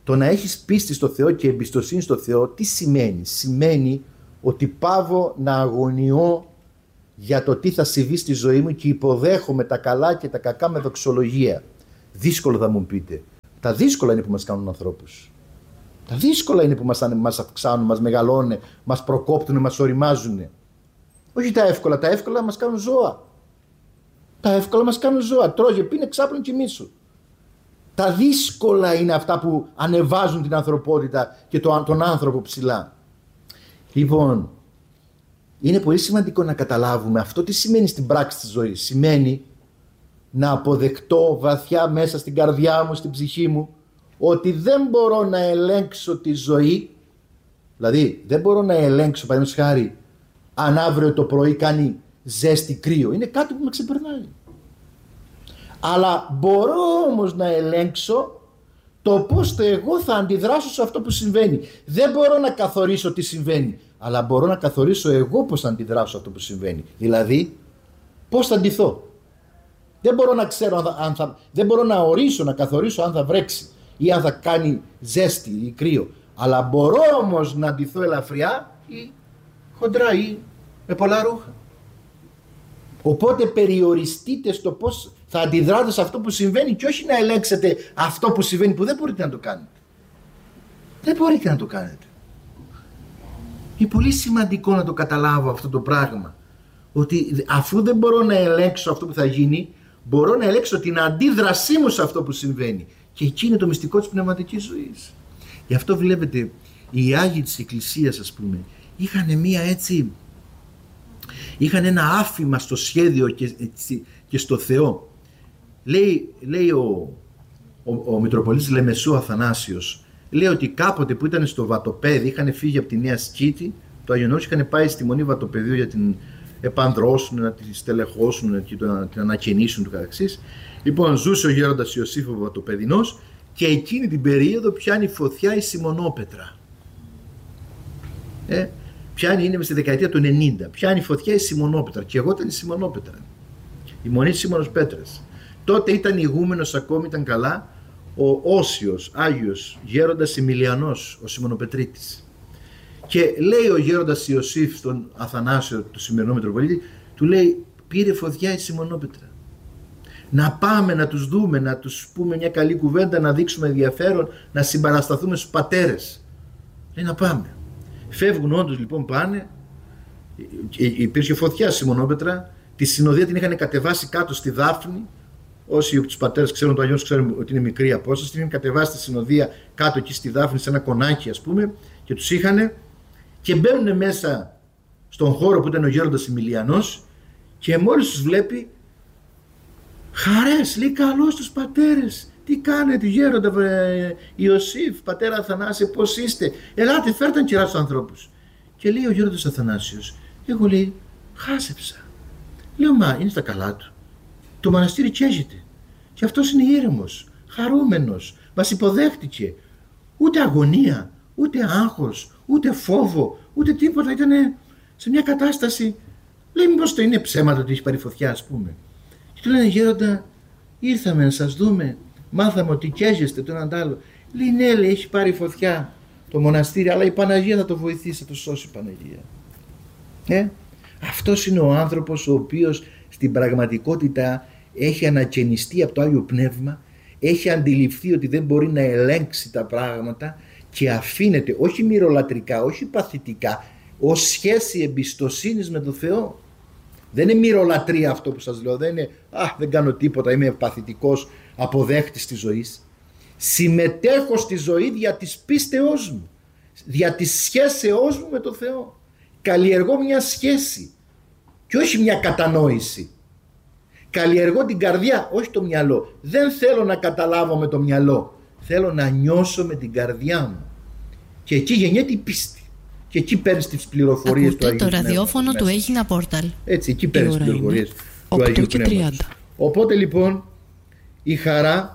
Το να έχεις πίστη στο Θεό και εμπιστοσύνη στο Θεό, τι σημαίνει? Σημαίνει ότι πάβω να αγωνιώ για το τι θα συμβεί στη ζωή μου και υποδέχομαι τα καλά και τα κακά με δοξολογία. Δύσκολο θα μου πείτε. Τα δύσκολα είναι που μας κάνουν ανθρώπους. Τα δύσκολα είναι που μας αυξάνουν, μας μεγαλώνουν, μας προκόπτουν, μας οριμάζουν. Όχι τα εύκολα. Τα εύκολα μας κάνουν ζώα. Τα εύκολα μας κάνουν ζώα. Τρώγε, πίνε, ξάπλωνε, κοιμήσου. Τα δύσκολα είναι αυτά που ανεβάζουν την ανθρωπότητα και τον άνθρωπο ψηλά. Λοιπόν, είναι πολύ σημαντικό να καταλάβουμε αυτό τι σημαίνει στην πράξη της ζωής. Σημαίνει να αποδεκτώ βαθιά μέσα στην καρδιά μου, στην ψυχή μου, ότι δεν μπορώ να ελέγξω τη ζωή. Δηλαδή δεν μπορώ να ελέγξω, παραδείγματος χάρη, αν αύριο το πρωί κάνει ζέστη κρύο. Είναι κάτι που με ξεπερνάει. Αλλά μπορώ όμως να ελέγξω το πώς εγώ θα αντιδράσω σε αυτό που συμβαίνει. Δεν μπορώ να καθορίσω τι συμβαίνει, αλλά μπορώ να καθορίσω εγώ πώς θα αντιδράσω σε αυτό που συμβαίνει. Δηλαδή πώς θα ντυθώ. Δεν μπορώ να ξέρω δεν μπορώ να ορίσω, να καθορίσω αν θα βρέξει ή αν θα κάνει ζέστη ή κρύο. Αλλά μπορώ όμως να ντυθώ ελαφριά ή χοντρά ή με πολλά ρούχα. Οπότε περιοριστείτε στο πώς θα αντιδράτε σε αυτό που συμβαίνει και όχι να ελέγξετε αυτό που συμβαίνει που δεν μπορείτε να το κάνετε. Δεν μπορείτε να το κάνετε. Είναι πολύ σημαντικό να το καταλάβω αυτό το πράγμα. Ότι αφού δεν μπορώ να ελέγξω αυτό που θα γίνει, μπορώ να ελέγξω την αντίδρασή μου σε αυτό που συμβαίνει. Και εκεί είναι το μυστικό της πνευματικής ζωής. Γι' αυτό βλέπετε οι Άγιοι της Εκκλησίας, ας πούμε, είχαν ένα άφημα στο σχέδιο και στο Θεό. Λέει ο Μητροπολίτης Λεμεσού Αθανάσιος, λέει ότι κάποτε που ήταν στο Βατοπέδι, είχαν φύγει από τη Νέα Σκήτη, το Αγιονός, είχαν πάει στη Μονή Βατοπεδίου για την επανδρώσουν, να τη στελεχώσουν και να την ανακαινήσουν του καθεξής. Λοιπόν, ζούσε ο γέροντας Ιωσήφ ο Βατοπεδινός και εκείνη την περίοδο πιάνει φωτιά η Σιμονόπετρα. Είναι στη δεκαετία του 90. Πιάνει φωτιά η Σιμονόπετρα και εγώ ήταν η Σιμονόπετρα. Η Μονή Σίμωνος Πέτρας. Τότε ήταν ηγούμενος, ακόμη ήταν καλά, ο Όσιος, Άγιος γέροντας Εμιλιανός, ο Σιμωνοπετρίτης. Και λέει ο γέροντας Ιωσήφ στον Αθανάσιο, το σημερινό Μητροπολίτη, του λέει: πήρε φωτιά η Σιμωνόπετρα. Να πάμε να τους δούμε, να τους πούμε μια καλή κουβέντα, να δείξουμε ενδιαφέρον, να συμπαρασταθούμε στους πατέρες. Λέει να πάμε. Φεύγουν όντως, λοιπόν, πάνε. Υπήρχε φωτιά στη Σιμωνόπετρα. Τη συνοδεία την είχαν κατεβάσει κάτω στη Δάφνη. Όσοι από τους πατέρες ξέρουν το Αγιώς ξέρουν ότι είναι μικρή απόσταση. Την είχαν κατεβάσει τη συνοδεία κάτω εκεί στη Δάφνη, σε ένα κονάκι, ας πούμε, και τους είχαν. Και μπαίνουν μέσα στον χώρο που ήταν ο γέροντας Εμιλιανός και μόλις τους βλέπει, χαρές, λέει, καλώς τους πατέρες. Τι κάνετε, γέροντα Ιωσήφ, πατέρα Αθανάση, πώς είστε? Ελάτε, φέρτε κερά στους ανθρώπους. Και λέει ο γέροντας Αθανάσιος, εγώ, λέει, χάσεψα. Λέω, μα είναι στα καλά του. Το μοναστήρι καίγεται. Και αυτός είναι ήρεμος, χαρούμενος, μας υποδέχτηκε. Ούτε αγωνία, ούτε άγχος, ούτε φόβο, ούτε τίποτα. Ήταν σε μια κατάσταση. Λέει, μήπως το είναι ψέματα ότι έχει πάρει φωτιά, ας πούμε. Και του λένε, γέροντα, ήρθαμε να σας δούμε. Μάθαμε ότι καίγεστε το έναν τ' άλλο. Λέει, ναι, λέει, έχει πάρει φωτιά το μοναστήρι, αλλά η Παναγία θα το βοηθήσει, θα το σώσει η Παναγία. Αυτός είναι ο άνθρωπος ο οποίος στην πραγματικότητα έχει ανακαινιστεί από το Άγιο Πνεύμα, έχει αντιληφθεί ότι δεν μπορεί να ελέγξει τα πράγματα και αφήνεται, όχι μυρολατρικά, όχι παθητικά, ως σχέση εμπιστοσύνης με τον Θεό. Δεν είναι μυρολατρία αυτό που σας λέω, δεν είναι δεν κάνω τίποτα, είμαι παθητικός αποδέχτης της ζωής. Συμμετέχω στη ζωή δια της πίστεώς μου, δια της σχέσεώς μου με τον Θεό. Καλλιεργώ μια σχέση και όχι μια κατανόηση. Καλλιεργώ την καρδιά, όχι το μυαλό. Δεν θέλω να καταλάβω με το μυαλό. Θέλω να νιώσω με την καρδιά μου. Και εκεί γεννιέται η πίστη. Και εκεί παίρνεις τις πληροφορίες του Αγίου Πνεύματος. Ακούτε το ραδιόφωνο του Έγινα Πόρταλ. Έτσι, εκεί παίρνεις τις πληροφορίες του Αγίου Πνεύματος. Οπότε λοιπόν η χαρά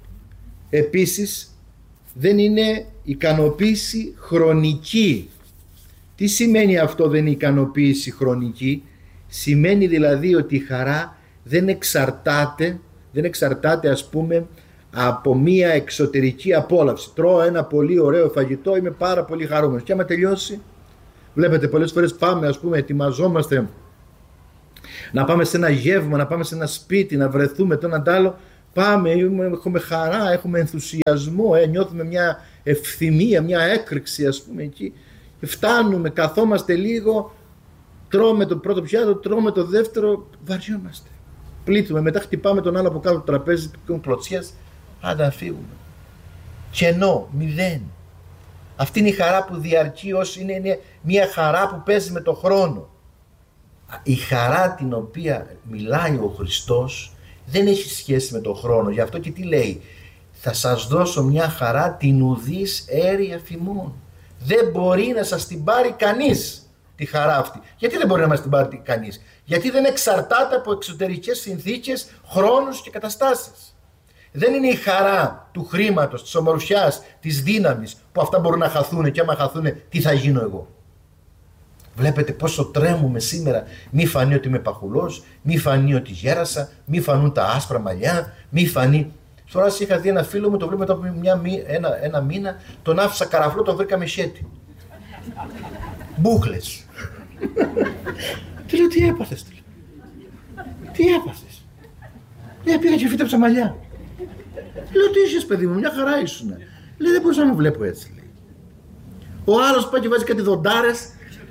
επίσης δεν είναι ικανοποίηση χρονική. Τι σημαίνει αυτό, δεν είναι ικανοποίηση χρονική? Σημαίνει δηλαδή ότι η χαρά δεν εξαρτάται, ας πούμε, από μία εξωτερική απόλαυση. Τρώω ένα πολύ ωραίο φαγητό, είμαι πάρα πολύ χαρούμενος. Και άμα τελειώσει, βλέπετε πολλές φορές πάμε, ας πούμε, ετοιμαζόμαστε να πάμε σε ένα γεύμα, να πάμε σε ένα σπίτι, να βρεθούμε το ένα τ' άλλο. Πάμε, έχουμε χαρά, έχουμε ενθουσιασμό, νιώθουμε μια ευθυμία, μια έκρηξη, ας πούμε, εκεί. Φτάνουμε, καθόμαστε λίγο, τρώμε το πρώτο πιάτο, τρώμε το δεύτερο, βαριόμαστε. Πλήττουμε, μετά χτυπάμε τον άλλο από κάτω του τραπέζι, κλωτσιές, άντα φύγουμε. Κενό, μηδέν. Αυτή είναι η χαρά που διαρκεί, είναι μια χαρά που παίζει με το χρόνο. Η χαρά την οποία μιλάει ο Χριστός δεν έχει σχέση με τον χρόνο. Γι' αυτό και τι λέει, θα σας δώσω μια χαρά την ουδής έρη εφημών. Δεν μπορεί να σας την πάρει κανείς τη χαρά αυτή. Γιατί δεν μπορεί να μας την πάρει κανείς? Γιατί δεν εξαρτάται από εξωτερικές συνθήκες, χρόνους και καταστάσεις. Δεν είναι η χαρά του χρήματος, της ομορφιάς, της δύναμης που αυτά μπορούν να χαθούν και άμα χαθούν τι θα γίνω εγώ. Βλέπετε πόσο τρέμουμε σήμερα, μη φανεί ότι είμαι παχουλός, μη φανεί ότι γέρασα, μη φανούν τα άσπρα μαλλιά, μη φανεί. Τώρα είχα δει ένα φίλο μου, το βρήκα μετά από ένα μήνα, τον άφησα καραφλό, το βρήκα με σιέτη. Μπούκλες. Του λέω, τι έπαθες? Τι έπαθες? Λέει, πήγα και φύτεψα μαλλιά. Λέω, τι είσαι παιδί μου, μια χαρά ήσουν. Λέει, δεν μπορούσα να με βλέπω έτσι. Λέει. Ο άλλος πάει και βάζει κάτι δοντάρες.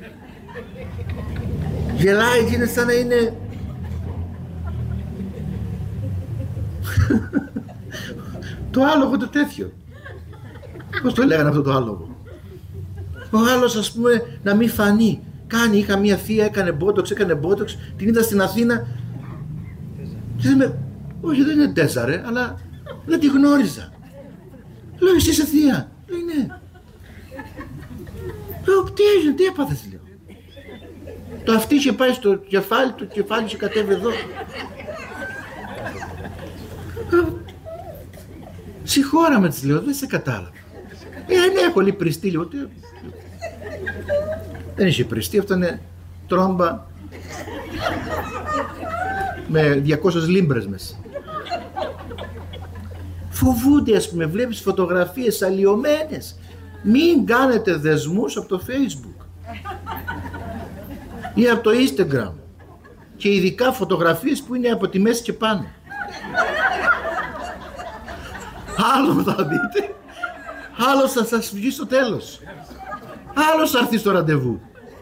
Γελάει και είναι σαν να είναι... το άλογο το τέτοιο. Πώς το λέγανε αυτό το άλογο? Ο άλλος, ας πούμε, να μην φανεί. Είχα μία θεία, έκανε μπότοξ, την είδα στην Αθήνα. Όχι, δεν είναι τέσσαρε, αλλά δεν τη γνώριζα. Λέω, εσύ είσαι θεία? Λέει, ναι. Λέω, τι έγινε, τι έπαθες? Λέω. Το αυτή είχε πάει στο κεφάλι, το κεφάλι είχε κατέβει εδώ. Συγχώραμε, της λέω, δεν σε κατάλαβα. Ναι, έχω λυπριστεί λίγο. Δεν είχε πριστεί, αυτό είναι τρόμπα με 200 λίμπρες μέσα. Φοβούνται, ας πούμε, βλέπεις φωτογραφίες αλλοιωμένες. Μην κάνετε δεσμούς από το Facebook ή από το Instagram και ειδικά φωτογραφίες που είναι από τη μέση και πάνω. Άλλο θα δείτε, άλλος θα σας βγει στο τέλος, άλλος θα έρθει στο ραντεβού,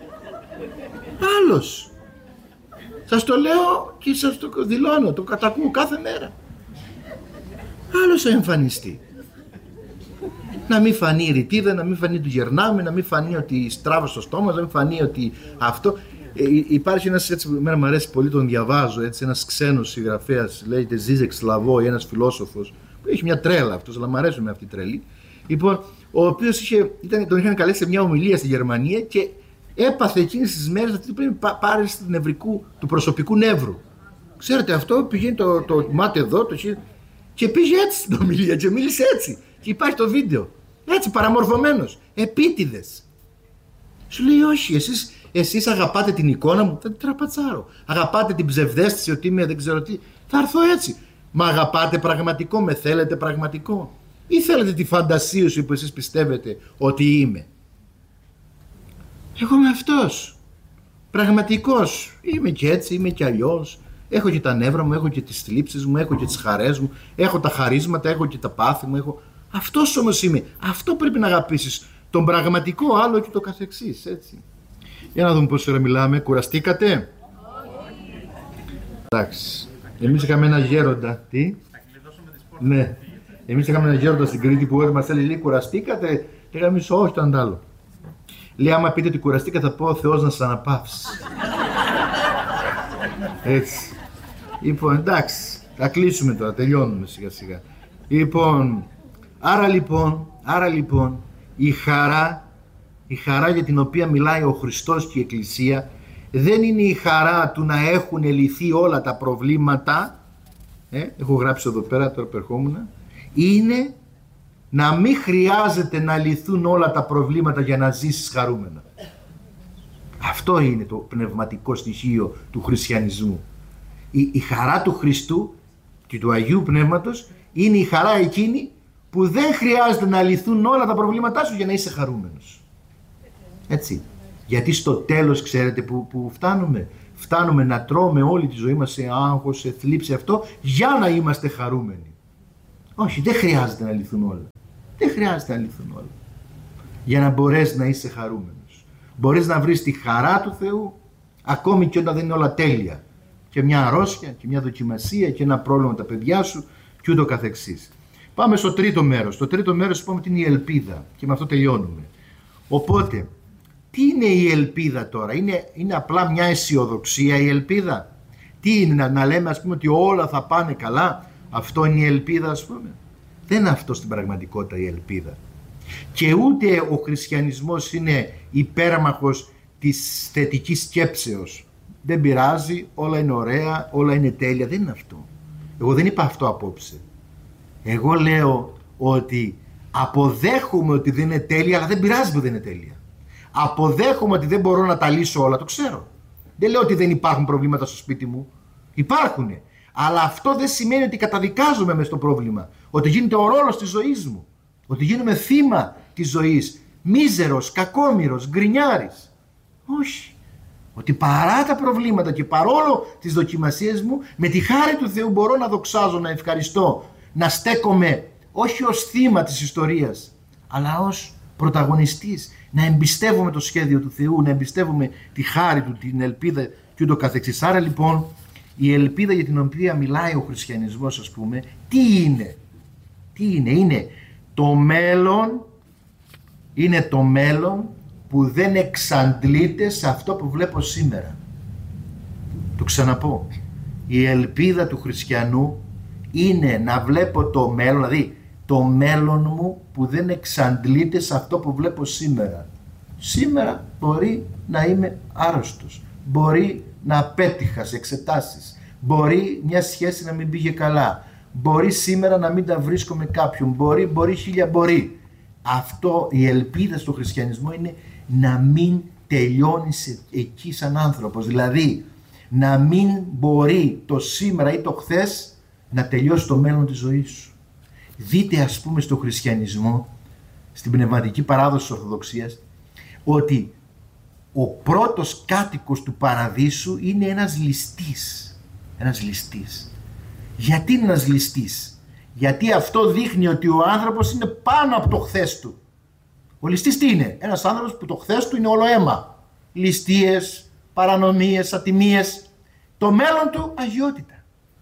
άλλος. Σας το λέω και σας το δηλώνω, το κατακούω κάθε μέρα. Άλλος θα εμφανιστεί. Να μην φανεί η ρητίδα, να μην φανεί ότι γερνάμε, να μην φανεί ότι στράβω στο στόμα, να μην φανεί ότι αυτό. Υπάρχει ένας, έτσι, εμένα μου αρέσει πολύ, τον διαβάζω, έτσι, ένας ξένος συγγραφέας, λέγεται Ζίζεκ Σλαβόη, ένας φιλόσοφος, που έχει μια τρέλα αυτός, αλλά μου αρέσει με αυτή η τρέλη. Λοιπόν, ο οποίος τον είχαν καλέσει σε μια ομιλία στη Γερμανία και έπαθε εκείνες τις μέρες ότι πρέπει να πάρει του προσωπικού νεύρου. Ξέρετε αυτό, πηγαίνει το μάτι εδώ, και πήγε έτσι στην ομιλία και μίλησε έτσι. Και υπάρχει το βίντεο. Έτσι, παραμορφωμένος. Επίτηδες. Σου λέει, όχι, εσείς αγαπάτε την εικόνα μου, θα την τραπατσάρω. Αγαπάτε την ψευδαίσθηση ότι είμαι δεν ξέρω τι, θα έρθω έτσι. Μα αγαπάτε πραγματικό, με θέλετε πραγματικό? Ή θέλετε τη φαντασίωση που εσείς πιστεύετε ότι είμαι? Εγώ είμαι αυτός. Πραγματικός. Είμαι και έτσι, είμαι και αλλιώς. Έχω και τα νεύρα μου, έχω και τις θλίψεις μου, έχω και τις χαρές μου, έχω τα χαρίσματα, έχω και τα πάθη μου, έχω... Αυτός όμως είμαι. Αυτό πρέπει να αγαπήσεις. Τον πραγματικό, άλλο και το καθεξής, έτσι. Για να δούμε πόση ώρα μιλάμε. Κουραστήκατε? Εντάξει. Εμείς είχαμε ένα γέροντα. Τι? Ναι. Εμείς είχαμε ένα γέροντα στην Κρήτη που μας έλεγε, κουραστήκατε? Λέγαμε εμείς, όχι, το αντάλλο. Λέει, άμα πείτε ότι κουραστήκατε, θα πω ο Θεός να σας αναπαύσει. Έτσι. Λοιπόν, εντάξει, θα κλείσουμε τώρα, τελειώνουμε σιγά σιγά. Λοιπόν, άρα λοιπόν, η χαρά για την οποία μιλάει ο Χριστός και η Εκκλησία δεν είναι η χαρά του να έχουν λυθεί όλα τα προβλήματα, έχω γράψει εδώ πέρα, τώρα περχόμουν, είναι να μην χρειάζεται να λυθούν όλα τα προβλήματα για να ζήσεις χαρούμενα. Αυτό είναι το πνευματικό στοιχείο του χριστιανισμού. Η χαρά του Χριστού και του Αγίου Πνεύματος Είναι η χαρά εκείνη που δεν χρειάζεται να λυθούν όλα τα προβλήματά σου για να είσαι χαρούμενος. Έτσι. Γιατί στο τέλος ξέρετε που φτάνουμε. Φτάνουμε να τρώμε όλη τη ζωή μας σε άγχος, σε θλίψη αυτό, για να είμαστε χαρούμενοι. Όχι, δεν χρειάζεται να λυθούν όλα. Δεν χρειάζεται να λυθούν όλα. Για να μπορέσεις να είσαι χαρούμενος. Μπορείς να βρεις τη χαρά του Θεού, ακόμη και όταν δεν είναι όλα τέλεια. Και μια αρρώστια, και μια δοκιμασία, και ένα πρόβλημα με τα παιδιά σου, και ούτω καθεξής. Πάμε στο τρίτο μέρος. Το τρίτο μέρος είπαμε ότι είναι η ελπίδα. Και με αυτό τελειώνουμε. Οπότε, τι είναι η ελπίδα τώρα? Είναι απλά μια αισιοδοξία η ελπίδα? Τι είναι, να λέμε ας πούμε ότι όλα θα πάνε καλά? Αυτό είναι η ελπίδα, ας πούμε? Δεν είναι αυτό στην πραγματικότητα η ελπίδα. Και ούτε ο χριστιανισμός είναι υπέρμαχος της θετικής σκέψεως. Δεν πειράζει, όλα είναι ωραία, όλα είναι τέλεια. Δεν είναι αυτό. Εγώ δεν είπα αυτό απόψε. Εγώ λέω ότι αποδέχομαι ότι δεν είναι τέλεια, αλλά δεν πειράζει που δεν είναι τέλεια. Αποδέχομαι ότι δεν μπορώ να τα λύσω όλα, το ξέρω. Δεν λέω ότι δεν υπάρχουν προβλήματα στο σπίτι μου. Υπάρχουν. Αλλά αυτό δεν σημαίνει ότι καταδικάζομαι μες στο πρόβλημα. Ότι γίνεται ο ρόλος της ζωής μου. Ότι γίνομαι θύμα της ζωής. Μίζερος, κακόμοιρος, γκρινιάρης. Όχι. Ότι παρά τα προβλήματα και παρόλο τις δοκιμασίες μου, με τη χάρη του Θεού μπορώ να δοξάζω, να ευχαριστώ, να στέκομαι όχι ως θύμα της ιστορίας, αλλά ως πρωταγωνιστής. Να εμπιστεύομαι το σχέδιο του Θεού, να εμπιστεύομαι τη χάρη του, την ελπίδα και ούτω καθεξής. Άρα λοιπόν η ελπίδα για την οποία μιλάει ο χριστιανισμός, ας πούμε, τι είναι? Είναι το μέλλον, είναι το μέλλον που δεν εξαντλείται σε αυτό που βλέπω σήμερα. Το ξαναπώ. Η ελπίδα του χριστιανού είναι να βλέπω το μέλλον, δηλαδή το μέλλον μου που δεν εξαντλείται σε αυτό που βλέπω σήμερα. Σήμερα μπορεί να είμαι άρρωστος, μπορεί να απέτυχα σε εξετάσεις, μπορεί μια σχέση να μην πήγε καλά, μπορεί σήμερα να μην τα βρίσκω με κάποιον, μπορεί χίλια μπορεί. Αυτό, η ελπίδα στο χριστιανισμό είναι να μην τελειώνεις εκεί σαν άνθρωπος, δηλαδή να μην μπορεί το σήμερα ή το χθες να τελειώσει το μέλλον της ζωής σου. Δείτε ας πούμε στο χριστιανισμό, στην πνευματική παράδοση της Ορθοδοξίας, ότι ο πρώτος κάτοικος του παραδείσου είναι ένας ληστής. Ένας ληστής. Γιατί είναι ένας ληστής? Γιατί αυτό δείχνει ότι ο άνθρωπος είναι πάνω από το χθες του. Ο ληστής τι είναι? Ένας άνθρωπος που το χθες του είναι όλο αίμα. Ληστείες, παρανομίες, ατιμίες. Το μέλλον του αγιότητα.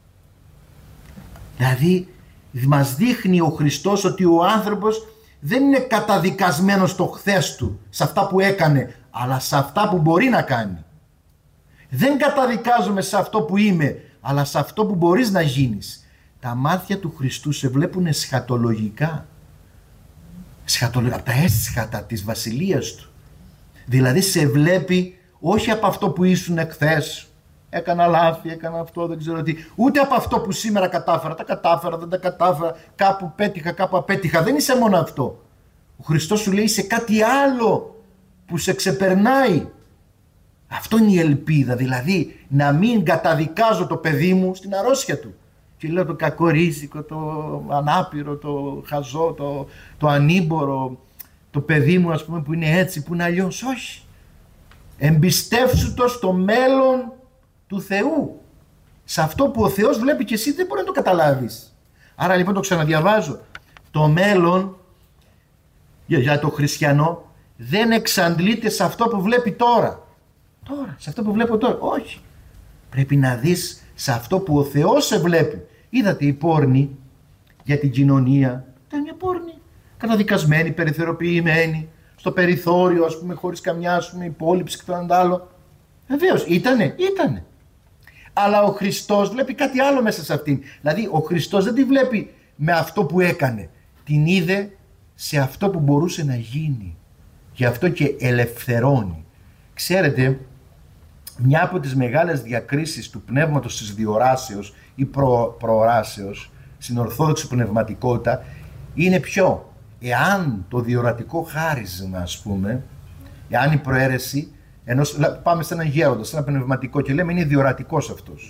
Δηλαδή μας δείχνει ο Χριστός ότι ο άνθρωπος δεν είναι καταδικασμένος στο χθες του, σε αυτά που έκανε, αλλά σε αυτά που μπορεί να κάνει. Δεν καταδικάζομαι σε αυτό που είμαι, αλλά σε αυτό που μπορείς να γίνεις. Τα μάτια του Χριστού σε βλέπουν εσχατολογικά. Από τα έσχατα της βασιλείας του. Δηλαδή σε βλέπει όχι από αυτό που ήσουν εχθές. Έκανα λάθη, έκανα αυτό, δεν ξέρω τι. Ούτε από αυτό που σήμερα κατάφερα. Τα κατάφερα, δεν τα κατάφερα. Κάπου πέτυχα, κάπου απέτυχα. Δεν είσαι μόνο αυτό. Ο Χριστός σου λέει σε κάτι άλλο που σε ξεπερνάει. Αυτό είναι η ελπίδα. Δηλαδή να μην καταδικάζω το παιδί μου στην αρρώστια του. Και λέω το κακορίζικο, το ανάπηρο, το χαζό, το ανήμπορο, το παιδί μου ας πούμε που είναι έτσι, που είναι αλλιώς. Όχι. Εμπιστεύσου το στο μέλλον του Θεού. Σε αυτό που ο Θεός βλέπει και εσύ δεν μπορεί να το καταλάβεις. Άρα λοιπόν το ξαναδιαβάζω. Το μέλλον για το χριστιανό δεν εξαντλείται σε αυτό που βλέπει τώρα. Σε αυτό που βλέπω τώρα. Όχι. Πρέπει να δεις σε αυτό που ο Θεός σε βλέπει. Είδατε η πόρνη για την κοινωνία. Ήταν μια πόρνη. Καταδικασμένη, περιθωριοποιημένη. Στο περιθώριο ας πούμε χωρίς καμιά ας πούμε υπόλοιψη και το ένα άλλο. Βεβαίως ήτανε. Αλλά ο Χριστός βλέπει κάτι άλλο μέσα σε αυτήν. Δηλαδή ο Χριστός δεν τη βλέπει με αυτό που έκανε. Την είδε σε αυτό που μπορούσε να γίνει. Γι' αυτό και ελευθερώνει. Ξέρετε, μια από τις μεγάλες διακρίσεις του πνεύματος της διοράσεως ή προοράσεως στην ορθόδοξη πνευματικότητα είναι ποιο? Εάν το διορατικό χάρισμα ας πούμε, εάν η προαίρεση ενός, πάμε σε έναν γέροντα, σε ένα πνευματικό και λέμε είναι διορατικός αυτός.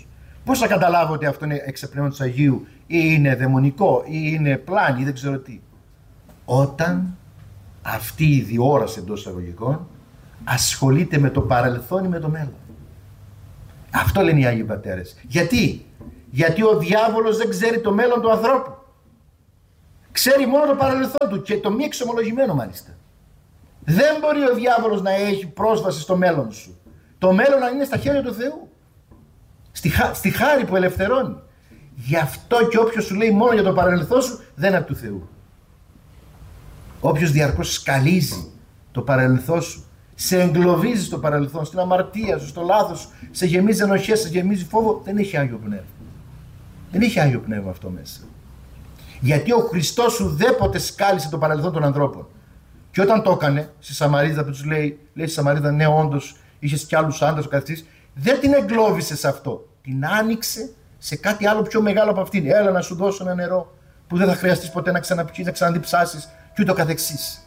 Πώς θα καταλάβω ότι αυτό είναι εξεπνεύματος του Αγίου ή είναι δαιμονικό ή είναι πλάνη ή δεν ξέρω τι? Όταν αυτή η διόραση εντός εισαγωγικών ασχολείται με το παρελθόν ή με το μέλλον. Αυτό λένε οι Άγιοι Πατέρες. Γιατί? Γιατί ο διάβολος δεν ξέρει το μέλλον του ανθρώπου. Ξέρει μόνο το παρελθόν του και το μη εξομολογημένο μάλιστα. Δεν μπορεί ο διάβολος να έχει πρόσβαση στο μέλλον σου. Το μέλλον είναι στα χέρια του Θεού. Στη χάρη που ελευθερώνει. Γι' αυτό και όποιος σου λέει μόνο για το παρελθόν σου δεν είναι από του Θεού. Όποιος διαρκώς σκαλίζει το παρελθόν σου, σε εγκλωβίζει στο παρελθόν, στην αμαρτία σου, στο λάθος σου, σε γεμίζει ενοχές, σε γεμίζει φόβο, δεν έχει Άγιο Πνεύμα. Δεν έχει Άγιο Πνεύμα αυτό μέσα. Γιατί ο Χριστός ουδέποτε σκάλισε το παρελθόν των ανθρώπων. Και όταν το έκανε στη Σαμαρίδα που τους λέει στη Σαμαρίδα, ναι, όντως είχες κι άλλους άντρες, ο καθιστής, δεν την εγκλώβησε σε αυτό. Την άνοιξε σε κάτι άλλο πιο μεγάλο από αυτήν. Έλα να σου δώσω ένα νερό που δεν θα χρειαστείς ποτέ να ξαναπιείς, να ξαναδιψάσεις και ούτω καθεξής.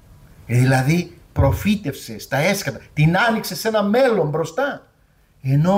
Δηλαδή προφήτευσε στα έσκατα, την άνοιξε σε ένα μέλλον μπροστά. Ενώ